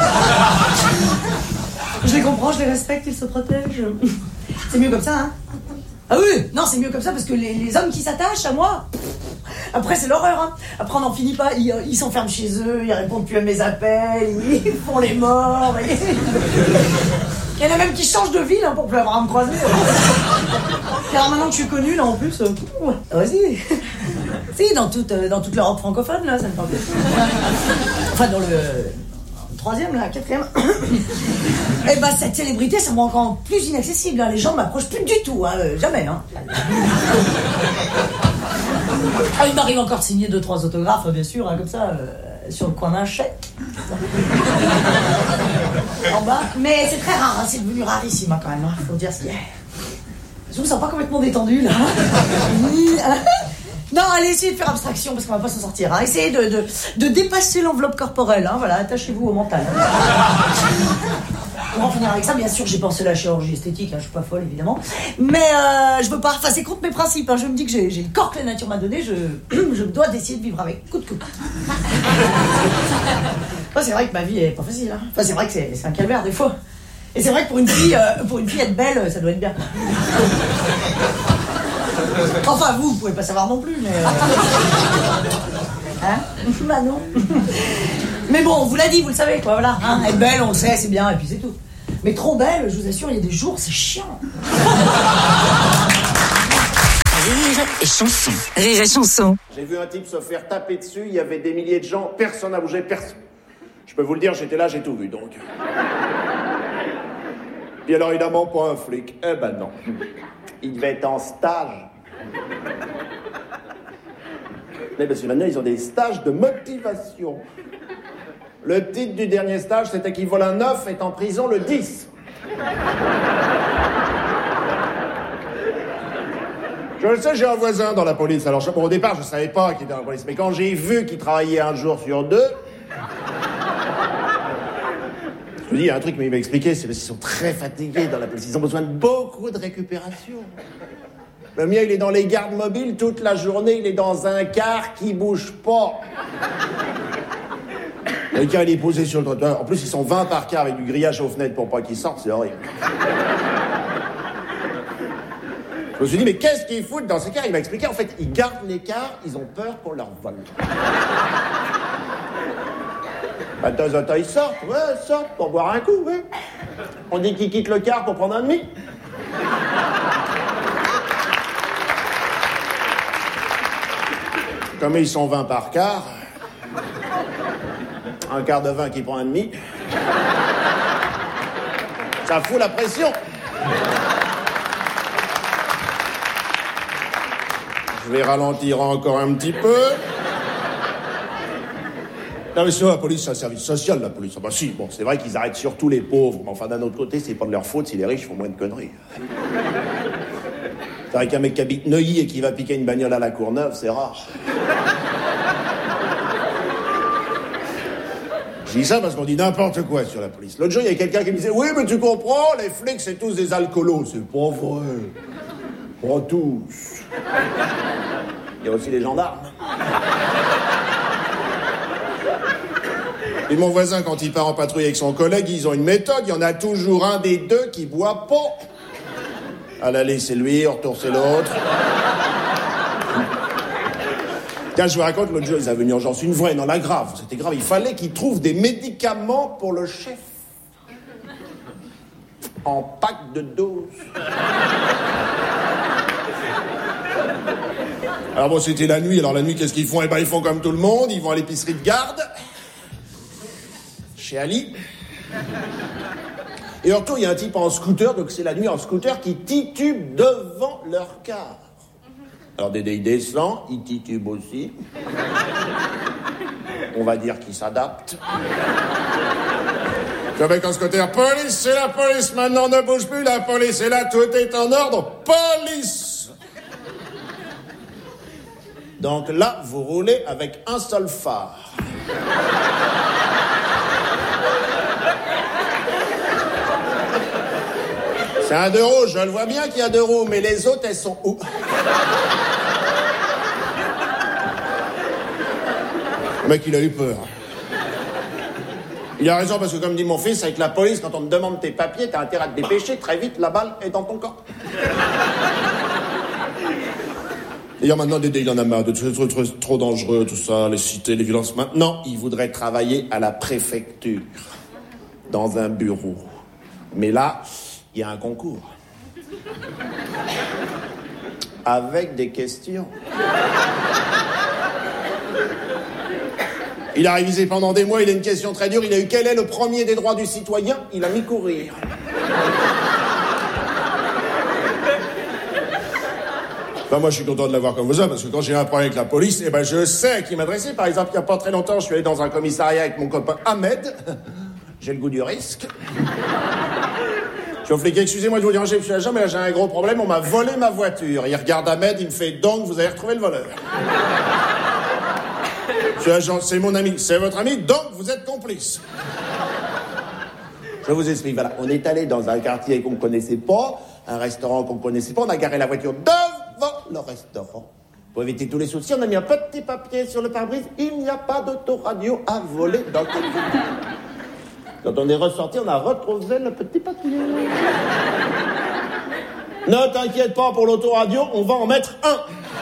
Je les comprends, je les respecte, ils se protègent. C'est mieux comme ça, hein. Ah oui, non, c'est mieux comme ça parce que les, les hommes qui s'attachent à moi, après c'est l'horreur, hein. Après on n'en finit pas, ils, ils s'enferment chez eux, ils répondent plus à mes appels, ils font les morts. Et... il y en a même qui changent de ville, hein, pour plus avoir à me croiser. Car maintenant que je suis connue, là en plus, euh, vas-y. Si, dans toute, dans toute l'Europe francophone, là, ça me parle plus. Enfin, dans le... troisième, là, quatrième. Et bah, cette célébrité, ça me rend encore plus inaccessible. Hein. Les gens ne m'approchent plus du tout, hein. euh, jamais. Hein. Ah, il m'arrive encore de signer deux, trois autographes, bien sûr, hein, comme ça, euh, sur le coin d'un chèque. En bas. Mais c'est très rare, hein, c'est devenu rarissime, hein, quand même. Hein, faut dire ce qu'il y a. Je me sens pas complètement détendu, là. Non, allez, essayez de faire abstraction, parce qu'on va pas s'en sortir. Hein. Essayez de, de, de dépasser l'enveloppe corporelle. Hein. Voilà, attachez-vous au mental. Hein. On va en finir avec ça. Bien sûr, j'ai pensé à la chirurgie esthétique. Hein. Je suis pas folle, évidemment. Mais euh, je veux pas... Enfin, c'est contre mes principes. Hein. Je me dis que j'ai, j'ai le corps que la nature m'a donné. Je, je dois d'essayer de vivre avec. Coup de coude. Enfin, c'est vrai que ma vie est pas facile. Hein. Enfin, c'est vrai que c'est, c'est un calvaire, des fois. Et c'est vrai que pour une fille, euh, pour une fille être belle, ça doit être bien. Enfin, vous, vous pouvez pas savoir non plus, mais... Euh... Hein? Bah non. Mais bon, on vous l'a dit, vous le savez, quoi, voilà. Hein, être belle, on le sait, c'est bien, et puis c'est tout. Mais trop belle, je vous assure, il y a des jours, c'est chiant. Rire et chanson. Rire et chanson. J'ai vu un type se faire taper dessus, il y avait des milliers de gens, personne n'a bougé, personne. Je peux vous le dire, j'étais là, j'ai tout vu, donc. Puis alors, évidemment, pas un flic. Eh ben non. Il devait être en stage. Mais parce que maintenant, ils ont des stages de motivation. Le titre du dernier stage, c'était qu'il vole un neuf, est en prison le dix. Je le sais, j'ai un voisin dans la police. Alors, bon, au départ, je savais pas qu'il était dans la police. Mais quand j'ai vu qu'il travaillait un jour sur deux... Je me dis, il y a un truc qu'il m'a expliqué, c'est parce qu'ils sont très fatigués dans la police. Ils ont besoin de beaucoup de récupération. Le mien, il est dans les gardes mobiles toute la journée. Il est dans un car qui bouge pas. Le car, il est posé sur le trottoir. En plus, ils sont vingt par car avec du grillage aux fenêtres pour pas qu'ils sortent. C'est horrible. Je me suis dit, mais qu'est-ce qu'ils foutent dans ces cars? Il m'a expliqué, en fait, ils gardent les cars, ils ont peur qu'on leur vole. Bah, de temps en temps, ils sortent, ouais, ils sortent pour boire un coup, ouais. On dit qu'ils quittent le car pour prendre un demi. Comme ils sont vingt par quart, un quart de vingt qui prend un demi, ça fout la pression. Je vais ralentir encore un petit peu. Non mais c'est la police, c'est un service social, la police. Ah bah si, bon, c'est vrai qu'ils arrêtent surtout les pauvres, mais enfin d'un autre côté, c'est pas de leur faute si les riches font moins de conneries. C'est vrai qu'un mec qui habite Neuilly et qui va piquer une bagnole à la Courneuve, c'est rare. Je dis ça parce qu'on dit n'importe quoi sur la police. L'autre jour, il y a quelqu'un qui me disait « Oui, mais tu comprends, les flics, c'est tous des alcoolos. » C'est pas vrai. Pas tous. Il y a aussi les gendarmes. Et mon voisin, quand il part en patrouille avec son collègue, ils ont une méthode. Il y en a toujours un des deux qui boit pas. À l'aller, c'est lui, au retour, c'est l'autre. Tiens, je vous raconte, l'autre jour, ils avaient une urgence, une vraie, non, la grave. C'était grave. Il fallait qu'ils trouvent des médicaments pour le chef. En pack de doses. Alors bon, c'était la nuit. Alors la nuit, qu'est-ce qu'ils font? Eh ben, ils font comme tout le monde. Ils vont à l'épicerie de garde. Chez Ali. Et en retour, il y a un type en scooter, donc c'est la nuit en scooter, qui titube devant leur car. Alors Dédé, il descend, il titube aussi. On va dire qu'il s'adapte. Le mec en scooter, police, c'est la police, maintenant ne bouge plus, la police est là, tout est en ordre, police! Donc là, vous roulez avec un seul phare. C'est un deux roues, je le vois bien qu'il y a deux roues, mais les autres, elles sont où? Le mec, il a eu peur. Il a raison, parce que comme dit mon fils, avec la police, quand on te demande tes papiers, t'as intérêt à te dépêcher, très vite, la balle est dans ton corps. D'ailleurs, maintenant, Dédé, il en a marre de tout, trop, trop, trop dangereux, tout ça, les cités, les violences. Maintenant, il voudrait travailler à la préfecture, dans un bureau. Mais là, il y a un concours. Avec des questions. Il a révisé pendant des mois, il a une question très dure. Il a eu quel est le premier des droits du citoyen? Il a mis courir. Enfin, moi, je suis content de l'avoir comme ça, parce que quand j'ai un problème avec la police, eh ben, je sais à qui m'adresser. Par exemple, il n'y a pas très longtemps, je suis allé dans un commissariat avec mon copain Ahmed. J'ai le goût du risque. Je suis au flic, excusez-moi de vous déranger, monsieur l'agent, mais là, j'ai un gros problème, on m'a volé ma voiture. Il regarde Ahmed, il me fait « Donc, vous avez retrouvé le voleur ?» Monsieur l'agent, c'est mon ami, c'est votre ami, donc vous êtes complice. Je vous explique, voilà, on est allé dans un quartier qu'on ne connaissait pas, un restaurant qu'on ne connaissait pas, on a garé la voiture devant le restaurant. Pour éviter tous les soucis, on a mis un petit papier sur le pare-brise, il n'y a pas d'autoradio à voler dans le véhicule. Quand on est ressorti, on a retrouvé le petit papier. Ne t'inquiète pas pour l'autoradio, on va en mettre un.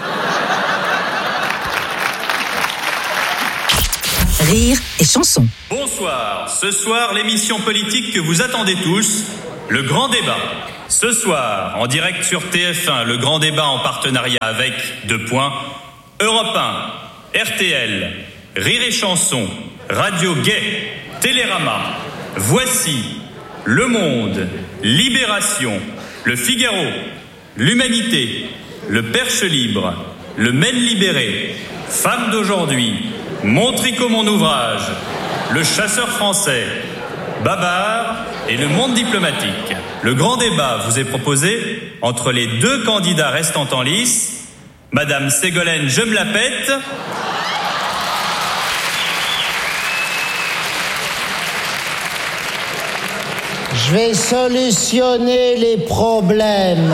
Rire et chanson. Bonsoir. Ce soir, l'émission politique que vous attendez tous, le grand débat. Ce soir, en direct sur T F un, le grand débat en partenariat avec, deux points, Europe un, R T L, Rire et chanson, Radio Gay, Télérama, Voici, Le Monde, Libération, Le Figaro, L'Humanité, Le Perche Libre, Le Maine Libéré, Femme d'aujourd'hui, Mon Tricot, mon ouvrage, Le Chasseur français, Babar et Le Monde diplomatique. Le grand débat vous est proposé entre les deux candidats restants en lice, Madame Ségolène Je me la pète Je vais solutionner les problèmes.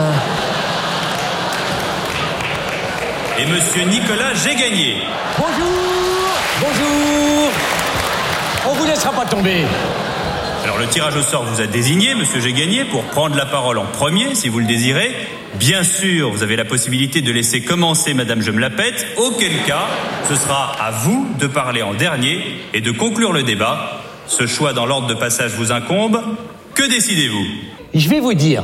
et Monsieur Nicolas Gégagné. Bonjour, bonjour. On vous laissera pas tomber. Alors le tirage au sort vous a désigné, Monsieur Gégagné, pour prendre la parole en premier, si vous le désirez. Bien sûr, vous avez la possibilité de laisser commencer Madame Je me la pète, auquel cas, ce sera à vous de parler en dernier et de conclure le débat. Ce choix dans l'ordre de passage vous incombe. Que décidez-vous ? Je vais vous dire.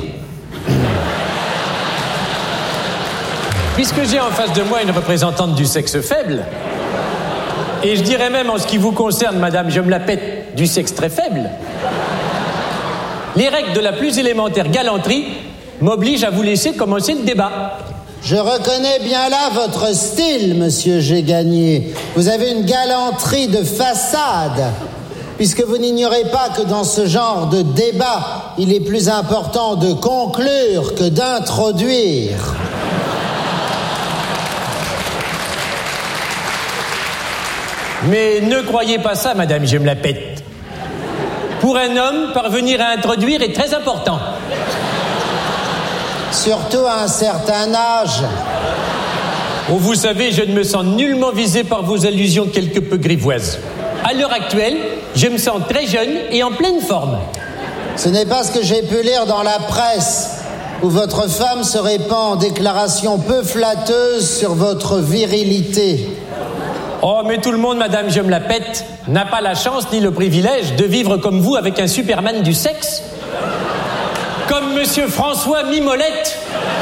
Puisque j'ai en face de moi une représentante du sexe faible, et je dirais même en ce qui vous concerne, Madame Je me la pète, du sexe très faible, les règles de la plus élémentaire galanterie m'obligent à vous laisser commencer le débat. Je reconnais bien là votre style, Monsieur Gégagné. Vous avez une galanterie de façade, puisque vous n'ignorez pas que dans ce genre de débat, il est plus important de conclure que d'introduire. Mais ne croyez pas ça, Madame Je me la pète. Pour un homme, parvenir à introduire est très important. Surtout à un certain âge. Oh, vous savez, je ne me sens nullement visé par vos allusions quelque peu grivoises. À l'heure actuelle, je me sens très jeune et en pleine forme. Ce n'est pas ce que j'ai pu lire dans la presse, où votre femme se répand en déclarations peu flatteuses sur votre virilité. Oh, mais tout le monde, Madame Je me la pète, n'a pas la chance ni le privilège de vivre comme vous avec un Superman du sexe. Comme Monsieur François Mimolette.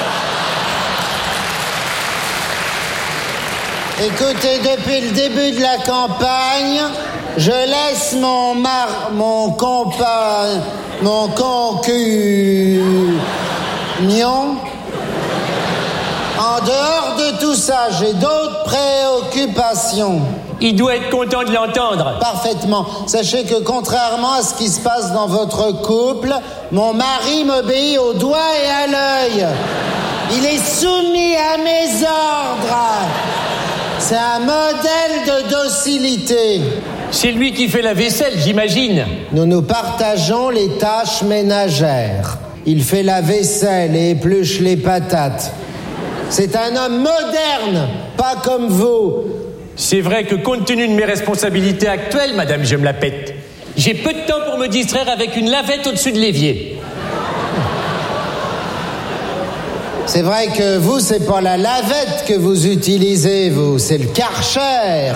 Écoutez, depuis le début de la campagne, je laisse mon mar... mon compa... mon concugnon... En dehors de tout ça, j'ai d'autres préoccupations. Il doit être content de l'entendre. Parfaitement. Sachez que contrairement à ce qui se passe dans votre couple, mon mari m'obéit au doigt et à l'œil. Il est soumis à mes ordres. C'est un modèle de docilité. C'est lui qui fait la vaisselle, j'imagine. Nous nous partageons les tâches ménagères. Il fait la vaisselle et épluche les patates. C'est un homme moderne, pas comme vous. C'est vrai que compte tenu de mes responsabilités actuelles, Madame Je me la pète, j'ai peu de temps pour me distraire avec une lavette au-dessus de l'évier. C'est vrai que vous, c'est pas la lavette que vous utilisez, vous, c'est le Karcher.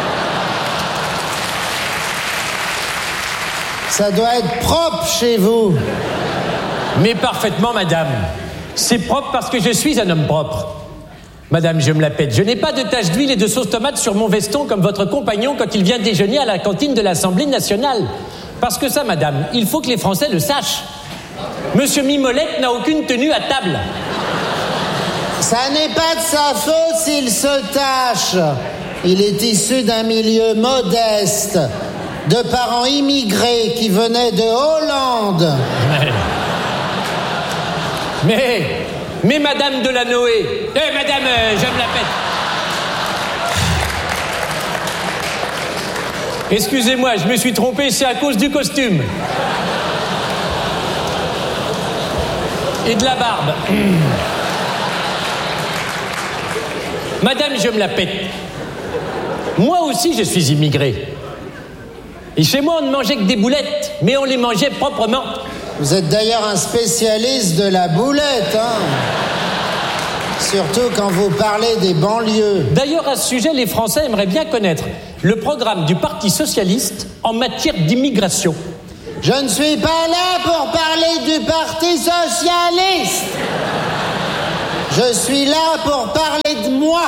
Ça doit être propre chez vous. Mais parfaitement, Madame. C'est propre parce que je suis un homme propre. Madame Je me la pète, je n'ai pas de taches d'huile et de sauce tomate sur mon veston comme votre compagnon quand il vient déjeuner à la cantine de l'Assemblée nationale. Parce que ça, Madame, il faut que les Français le sachent. Monsieur Mimolette n'a aucune tenue à table. Ça n'est pas de sa faute s'il se tâche. Il est issu d'un milieu modeste, de parents immigrés qui venaient de Hollande. Mais, mais Madame Delanoë, eh Madame, euh, Je me la pète. Excusez-moi, je me suis trompé, c'est à cause du costume. Et de la barbe. Madame Je me la pète. Moi aussi, je suis immigré. Et chez moi, on ne mangeait que des boulettes, mais on les mangeait proprement. Vous êtes d'ailleurs un spécialiste de la boulette, hein. Surtout quand vous parlez des banlieues. D'ailleurs, à ce sujet, les Français aimeraient bien connaître le programme du Parti socialiste en matière d'immigration. Je ne suis pas là pour parler du Parti socialiste. Je suis là pour parler de moi.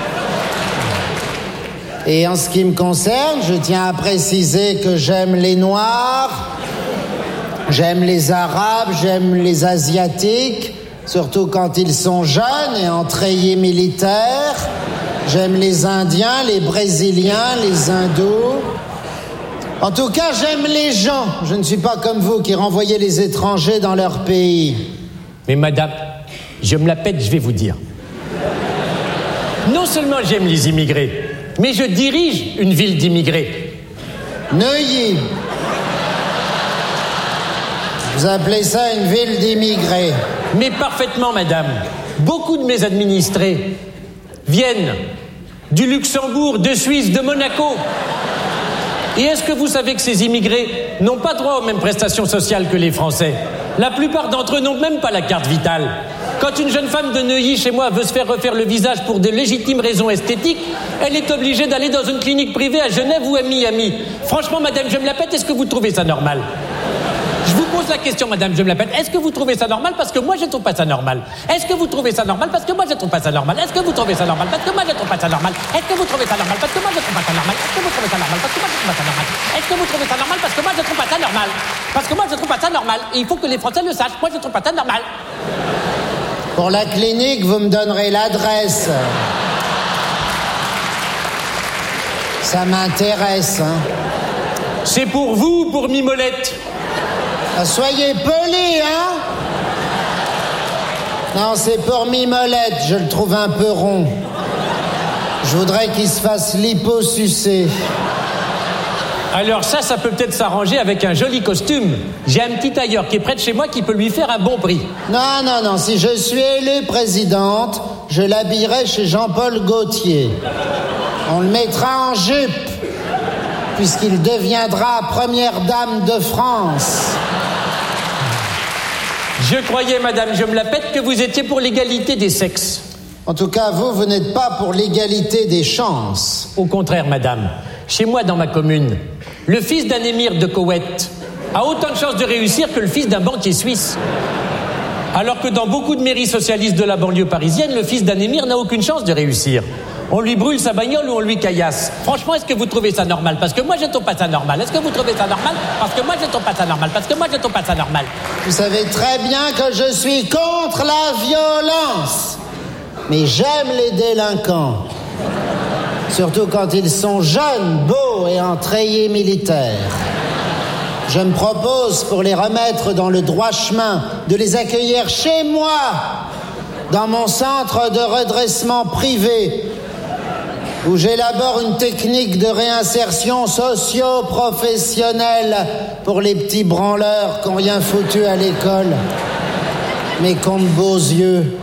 Et en ce qui me concerne, je tiens à préciser que j'aime les Noirs, j'aime les Arabes, j'aime les Asiatiques, surtout quand ils sont jeunes et en treillis militaire. J'aime les Indiens, les Brésiliens, les Hindous. En tout cas, j'aime les gens. Je ne suis pas comme vous qui renvoyez les étrangers dans leur pays. Mais madame, je me la pète, je vais vous dire. Non seulement j'aime les immigrés, mais je dirige une ville d'immigrés. Neuilly. Vous appelez ça une ville d'immigrés? Mais parfaitement, madame. Beaucoup de mes administrés viennent du Luxembourg, de Suisse, de Monaco. Et est-ce que vous savez que ces immigrés n'ont pas droit aux mêmes prestations sociales que les Français? La plupart d'entre eux n'ont même pas la carte vitale. Quand une jeune femme de Neuilly, chez moi, veut se faire refaire le visage pour de légitimes raisons esthétiques, elle est obligée d'aller dans une clinique privée à Genève ou à Miami. Franchement, madame, je me la pète, est-ce que vous trouvez ça normal? Je vous pose la question, madame, je me la pète. Est-ce que vous trouvez ça normal? Parce que moi, je trouve pas ça normal. Est-ce que vous trouvez ça normal? Parce que moi, je trouve pas ça normal. Est-ce que vous trouvez ça normal? Parce que moi, je trouve pas ça normal. Est-ce que vous trouvez ça normal? Parce que moi, je trouve pas ça normal. Est-ce que vous trouvez ça normal? Parce que moi, je trouve pas ça normal. Est-ce que vous trouvez ça normal? Parce que moi, je trouve pas ça normal. Parce que moi, je trouve pas ça normal. Et il faut que les Français le sachent. Moi, je trouve pas ça normal. Pour la clinique, vous me donnerez l'adresse. Ça m'intéresse, hein. C'est pour vous ou pour Mimolette? Ah, soyez poli, hein. Non, c'est pour Mimolette, je le trouve un peu rond. Je voudrais qu'il se fasse liposucer. Alors ça, ça peut peut-être s'arranger avec un joli costume. J'ai un petit tailleur qui est près de chez moi qui peut lui faire un bon prix. Non, non, non, si je suis élue présidente, je l'habillerai chez Jean-Paul Gaultier. On le mettra en jupe, puisqu'il deviendra première dame de France. Je croyais, madame, je me la pète, que vous étiez pour l'égalité des sexes. En tout cas, vous, vous n'êtes pas pour l'égalité des chances. Au contraire, madame. Chez moi, dans ma commune, le fils d'un émir de Koweït a autant de chances de réussir que le fils d'un banquier suisse. Alors que dans beaucoup de mairies socialistes de la banlieue parisienne, le fils d'un émir n'a aucune chance de réussir. On lui brûle sa bagnole ou on lui caillasse. Franchement, est-ce que vous trouvez ça normal? Parce que moi, je trouve pas ça normal. Est-ce que vous trouvez ça normal? Parce que moi, je trouve pas ça normal. Parce que moi, je trouve pas ça normal. Vous savez très bien que je suis contre la violence. Mais j'aime les délinquants. Surtout quand ils sont jeunes, beaux et en treillis militaire. Je me propose, pour les remettre dans le droit chemin, de les accueillir chez moi, dans mon centre de redressement privé, où j'élabore une technique de réinsertion socio-professionnelle pour les petits branleurs qui n'ont rien foutu à l'école, mais qui ont de beaux yeux.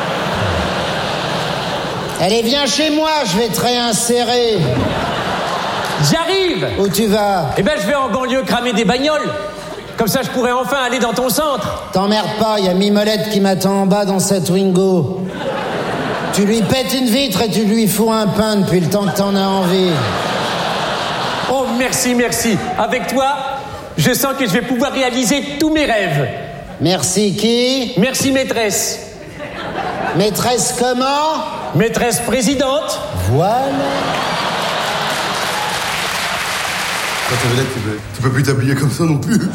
Allez, viens chez moi, je vais te réinsérer. J'arrive. Où tu vas? Eh ben, je vais en banlieue cramer des bagnoles. Comme ça, je pourrais enfin aller dans ton centre. T'emmerdes pas, il y a Mimolette qui m'attend en bas dans cette Twingo. Tu lui pètes une vitre et tu lui fous un pain depuis le temps que t'en as envie. Oh, merci, merci. Avec toi, je sens que je vais pouvoir réaliser tous mes rêves. Merci qui? Merci, maîtresse. Maîtresse comment? Maîtresse présidente. Voilà. Quand t'es vedette, tu peux, tu peux plus t'habiller comme ça non plus. Non,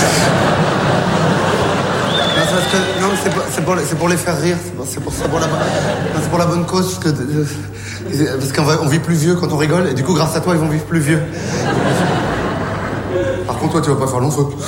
c'est parce que, non, c'est pour, c'est, pour, c'est pour les faire rire. C'est pour, c'est pour, c'est pour, la, c'est pour la bonne cause. Parce, que, parce qu'on va, on vit plus vieux quand on rigole. Et du coup, grâce à toi, ils vont vivre plus vieux. Par contre, toi, tu vas pas faire long feu.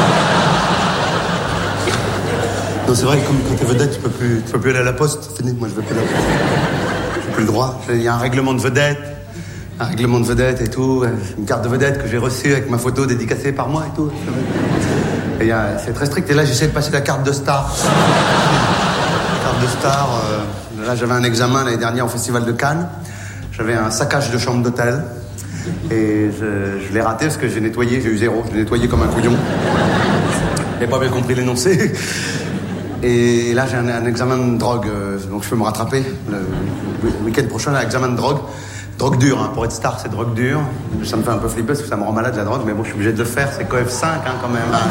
Non, c'est vrai que comme quand t'es vedette, tu peux plus, tu peux plus aller à la poste. C'est fini, moi je veux plus la poste. J'ai plus le droit. Il y a un règlement de vedette, un règlement de vedette et tout, une carte de vedette que j'ai reçue avec ma photo dédicacée par moi et tout. Et y a, c'est très strict. Et là, j'essaie de passer la carte de star. La carte de star. Euh, là, j'avais un examen l'année dernière au Festival de Cannes. J'avais un saccage de chambre d'hôtel. Et je, je l'ai raté parce que j'ai nettoyé, j'ai eu zéro. Je l'ai nettoyé comme un couillon. J'ai pas bien compris l'énoncé. Et là, j'ai un, un examen de drogue, euh, donc je peux me rattraper. Le, le week-end prochain, un examen de drogue. Drogue dure, hein. Pour être star, c'est drogue dure. Ça me fait un peu flipper parce que ça me rend malade, la drogue, mais bon, je suis obligé de le faire. C'est Coef cinq, hein, quand même. Hein.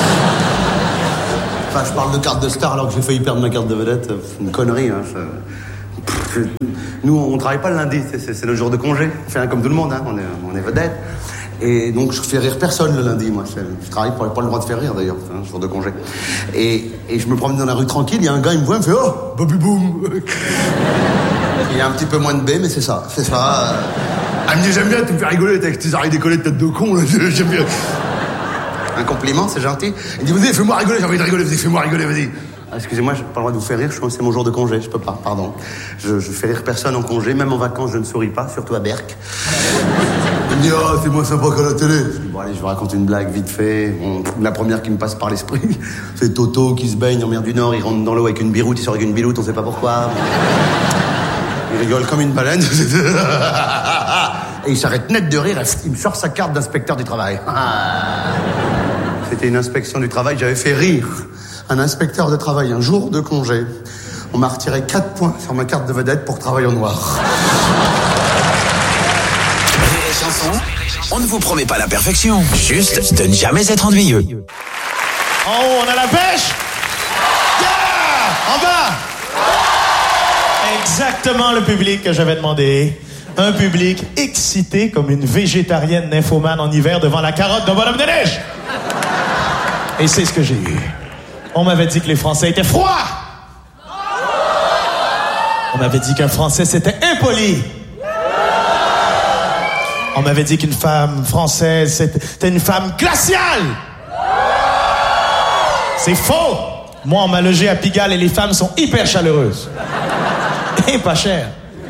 Enfin, je parle de carte de star alors que j'ai failli perdre ma carte de vedette. C'est une connerie, hein. Je... Pff, nous, on travaille pas le lundi, c'est, c'est, c'est le jour de congé. On fait un comme tout le monde, hein. On est, on est vedette. Et donc, je fais rire personne le lundi, moi. Je, je travaille pour pas le droit de faire rire, d'ailleurs. C'est un jour de congé. Et, et je me promène dans la rue tranquille, il y a un gars, il me voit, il me fait « Oh, Bobby Boom !» Il y a un petit peu moins de B, mais c'est ça, c'est ça. Elle me dit « J'aime bien, tu me fais rigoler avec tes oreilles décollées de tête de con, là. J'aime bien. » Un compliment, c'est gentil. Il dit « Vas-y, fais-moi rigoler, j'ai envie de rigoler, vas-y, fais-moi rigoler, vas-y. » Ah, excusez-moi, j'ai pas le droit de vous faire rire, je pense que c'est mon jour de congé, je peux pas, pardon. Je, je fais rire personne en congé, même en vacances, je ne souris pas, surtout à Berck. Il me dit, ah, oh, c'est moins sympa qu'à la télé. Je dis, bon, allez, je vous raconte une blague vite fait. Bon, la première qui me passe par l'esprit, c'est Toto qui se baigne en mer du Nord, il rentre dans l'eau avec une biroute, il sort avec une biloute, on sait pas pourquoi. Il rigole comme une baleine. Et il s'arrête net de rire, il me sort sa carte d'inspecteur du travail. C'était une inspection du travail, j'avais fait rire un inspecteur de travail un jour de congé. On m'a retiré quatre points sur ma carte de vedette pour travail en noir. Les chansons, on ne vous promet pas la perfection, juste de ne jamais être ennuyeux. En haut, on a la pêche. Yeah! En bas. Exactement le public que j'avais demandé. Un public excité comme une végétarienne nymphomane en hiver devant la carotte d'un bonhomme de neige. Et c'est ce que j'ai eu. On m'avait dit que les Français étaient froids. On m'avait dit qu'un Français, c'était impoli. On m'avait dit qu'une femme française, c'était une femme glaciale. C'est faux. Moi, on m'a logé à Pigalle et les femmes sont hyper chaleureuses. Et pas chères.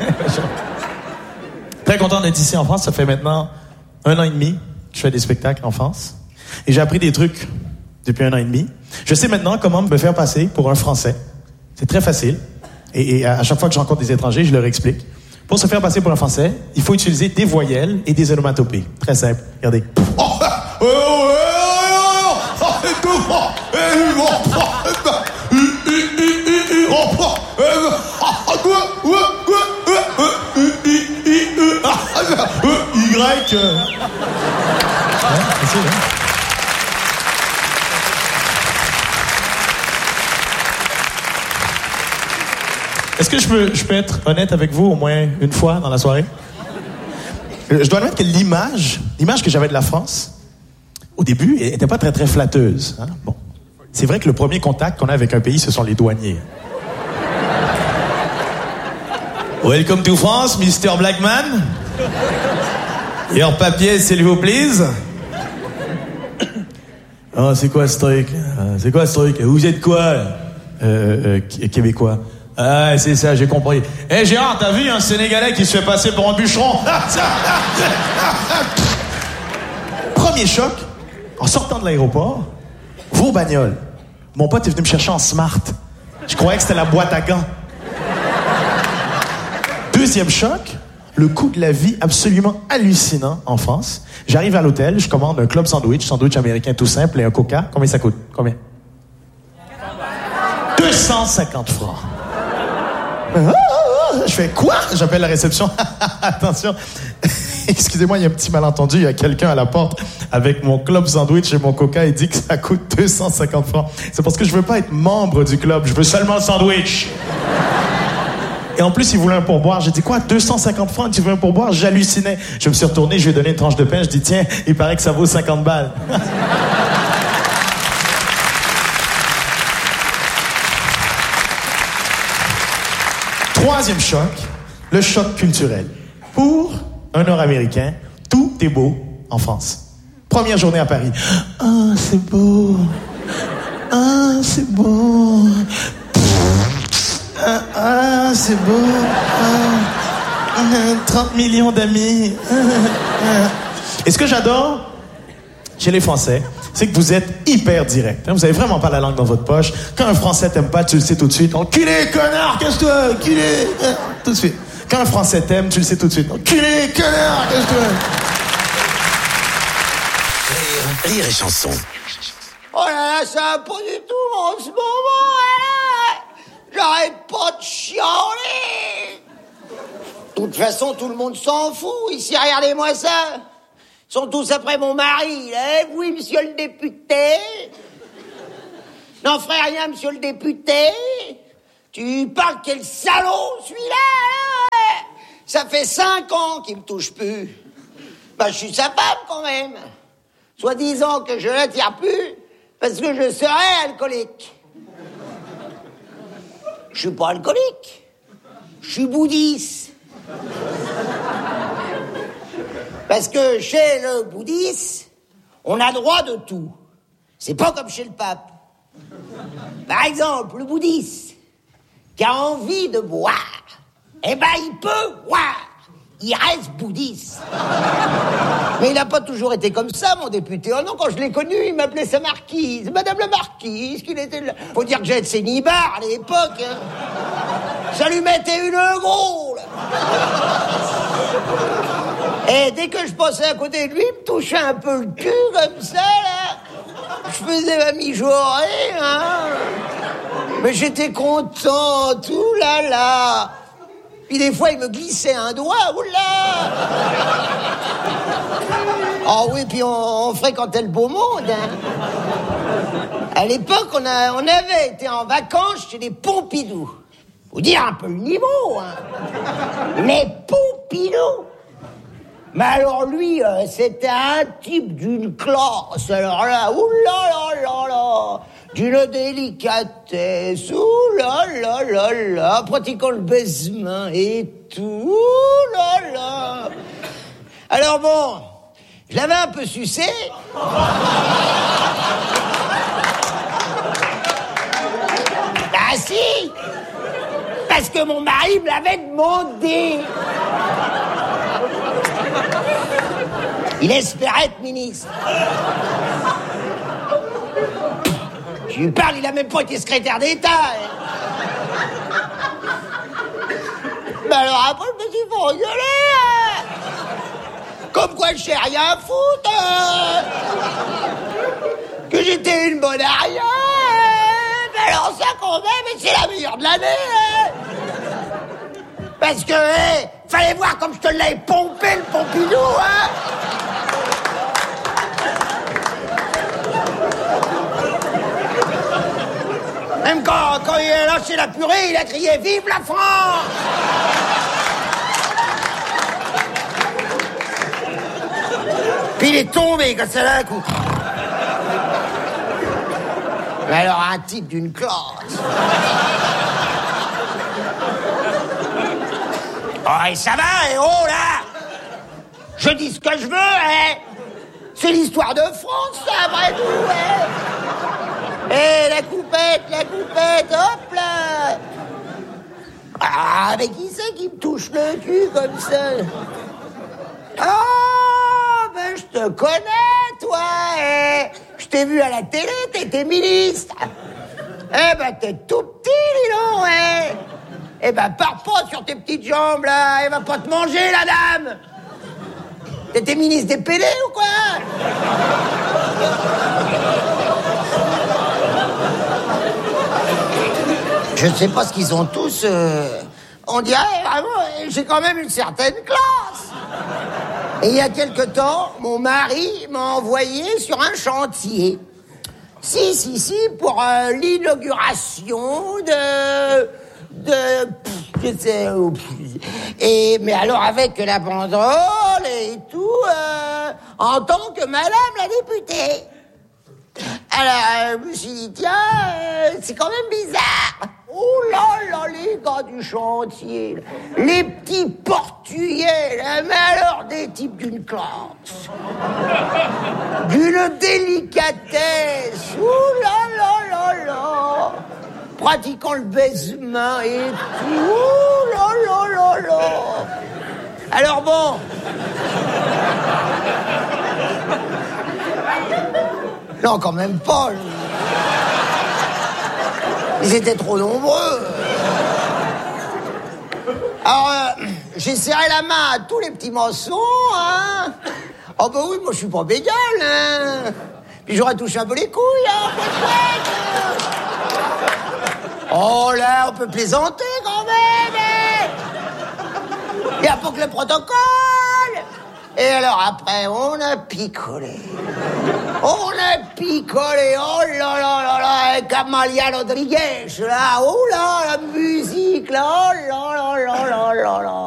Très content d'être ici en France. Ça fait maintenant un an et demi que je fais des spectacles en France. Et j'ai appris des trucs depuis un an et demi. Je sais maintenant comment me faire passer pour un Français. C'est très facile. Et, et à chaque fois que je rencontre des étrangers, je leur explique. Pour se faire passer pour un Français, il faut utiliser des voyelles et des onomatopées. Très simple. Regardez. Y. Ouais, facile, hein? Est-ce que je peux, je peux être honnête avec vous au moins une fois dans la soirée? Je dois admettre que l'image, l'image que j'avais de la France, au début, elle n'était pas très, très flatteuse. Hein? Bon. C'est vrai que le premier contact qu'on a avec un pays, ce sont les douaniers. Welcome to France, Mister Blackman. Your papier, s'il vous plaît. Ah, c'est quoi ce truc? C'est quoi ce truc? Vous êtes quoi? Euh, euh, Québécois. Ah, c'est ça, j'ai compris. Hé, hey, Gérard, t'as vu un Sénégalais qui se fait passer pour un bûcheron? Premier choc, en sortant de l'aéroport, vos bagnoles. Mon pote est venu me chercher en Smart. Je croyais que c'était la boîte à gants. Deuxième choc, le coût de la vie absolument hallucinant en France. J'arrive à l'hôtel, je commande un club sandwich, sandwich américain tout simple et un coca. Combien ça coûte? Combien? deux cent cinquante francs. Je fais quoi? J'appelle la réception. Attention. Excusez-moi, il y a un petit malentendu. Il y a quelqu'un à la porte avec mon club sandwich et mon coca et dit que ça coûte deux cent cinquante francs. C'est parce que je veux pas être membre du club. Je veux seulement le sandwich. Et en plus, il voulait un pourboire. J'ai dit quoi? deux cent cinquante francs? Tu veux un pourboire? J'hallucinais. Je me suis retourné, je lui ai donné une tranche de pain. Je dis tiens, il paraît que ça vaut cinquante balles. Troisième choc, le choc culturel. Pour un Nord-Américain, tout est beau en France. Première journée à Paris. Ah, oh, c'est beau. Ah, oh, c'est beau. Ah, ah c'est beau. Ah, trente millions d'amis. Ah, ah. Et ce que j'adore chez les Français, c'est que vous êtes hyper direct. Hein? Vous avez vraiment pas la langue dans votre poche. Quand un Français t'aime pas, tu le sais tout de suite. Enculé, connard, casse-toi, enculé. Hein? Tout de suite. Quand un Français t'aime, tu le sais tout de suite. Enculé, connard, casse-toi. Rire, rire et chanson. Oh là là, ça va pas du tout en ce moment, là. J'arrête pas de chialer. De toute façon, tout le monde s'en fout. Ici, regardez-moi ça. Ils sont tous après mon mari, là. Oui, monsieur le député. N'en ferait rien, monsieur le député. Tu parles quel salaud, celui-là, là. Ça fait cinq ans qu'il me touche plus. Bah, je suis sa femme, quand même. Soi-disant que je l'attire plus parce que je serais alcoolique. Je suis pas alcoolique. Je suis bouddhiste. Parce que chez le bouddhiste, on a droit de tout. C'est pas comme chez le pape. Par exemple, le bouddhiste qui a envie de boire, eh ben, il peut boire. Il reste bouddhiste. Mais il n'a pas toujours été comme ça, mon député. Oh non, quand je l'ai connu, il m'appelait sa marquise. Madame la marquise, qu'il était là. Faut dire que j'ai été cénibard à l'époque. Hein. Ça lui mettait une grosse. Et dès que je passais à côté de lui, il me touchait un peu le cul, comme ça, là. Je faisais ma mijaurée, hein. Mais j'étais contente, ouh là là. Puis des fois, il me glissait un doigt, oula! Oh oui, puis on, on fréquentait le beau monde, hein. À l'époque, on, a, on avait été en vacances chez les Pompidou. Faut dire un peu le niveau, hein. Les Pompidou. Mais alors lui, euh, c'était un type d'une classe, alors là, oula là là là, d'une délicatesse, oula là là là, pratiquant le baisement et tout, oula là. Alors bon, je l'avais un peu sucé. Ah si, parce que mon mari me l'avait demandé. Il espérait être ministre. Je lui parle, il a même pas été secrétaire d'État. Hein. Mais alors après, je me suis fait engueuler. Hein. Comme quoi je sais rien foutre. Hein. Que j'étais une bonne arrière. Hein. Mais alors ça quand même, c'est la meilleure de l'année. Hein. Parce que, hey, fallait voir comme je te l'avais pompé le Pompidou, hein. Même quand, quand il a lâché la purée, il a crié « Vive la France !» Puis il est tombé comme ça d'un coup. Mais alors, un type d'une classe. Oh, et ça va, et oh, là! Je dis ce que je veux, hein! C'est l'histoire de France, ça, après tout, hein! Eh, la coupette, la coupette, hop là! Ah, mais qui c'est qui me touche le cul comme ça? Oh, ben je te connais, toi, eh! Je t'ai vu à la télé, t'étais ministre! Eh ben, t'es tout petit, dis donc, eh! Eh ben, pars pas sur tes petites jambes, là! Elle va pas te manger, la dame! T'étais ministre des P D ou quoi? Je ne sais pas ce qu'ils ont tous... Euh... On dirait, vraiment, j'ai quand même une certaine classe. Et il y a quelque temps, mon mari m'a envoyé sur un chantier. Si, si, si, pour euh, l'inauguration de... de... je sais... Et, mais alors avec la banderole et tout, euh, en tant que madame la députée. Alors, je me suis dit, tiens, euh, c'est quand même bizarre. Oh là là, les gars du chantier, là. Les petits portugais, là, mais alors des types d'une classe, d'une délicatesse, oh là là là là, pratiquant le baisement et tout, oh là là là là. Alors bon... Non, quand même pas. Ils étaient trop nombreux. Alors, euh, j'ai serré la main à tous les petits maçons, hein. Oh bah oui, moi je suis pas bégueule, hein. Puis j'aurais touché un peu les couilles, hein, peut-être. Oh là, on peut plaisanter quand même, hein. Il n'y a pas que le protocole. Et alors après, on a picolé. On a picolé, oh là là là là, avec Amalia Rodriguez, là, oh là, la musique, là, oh là là là là là là.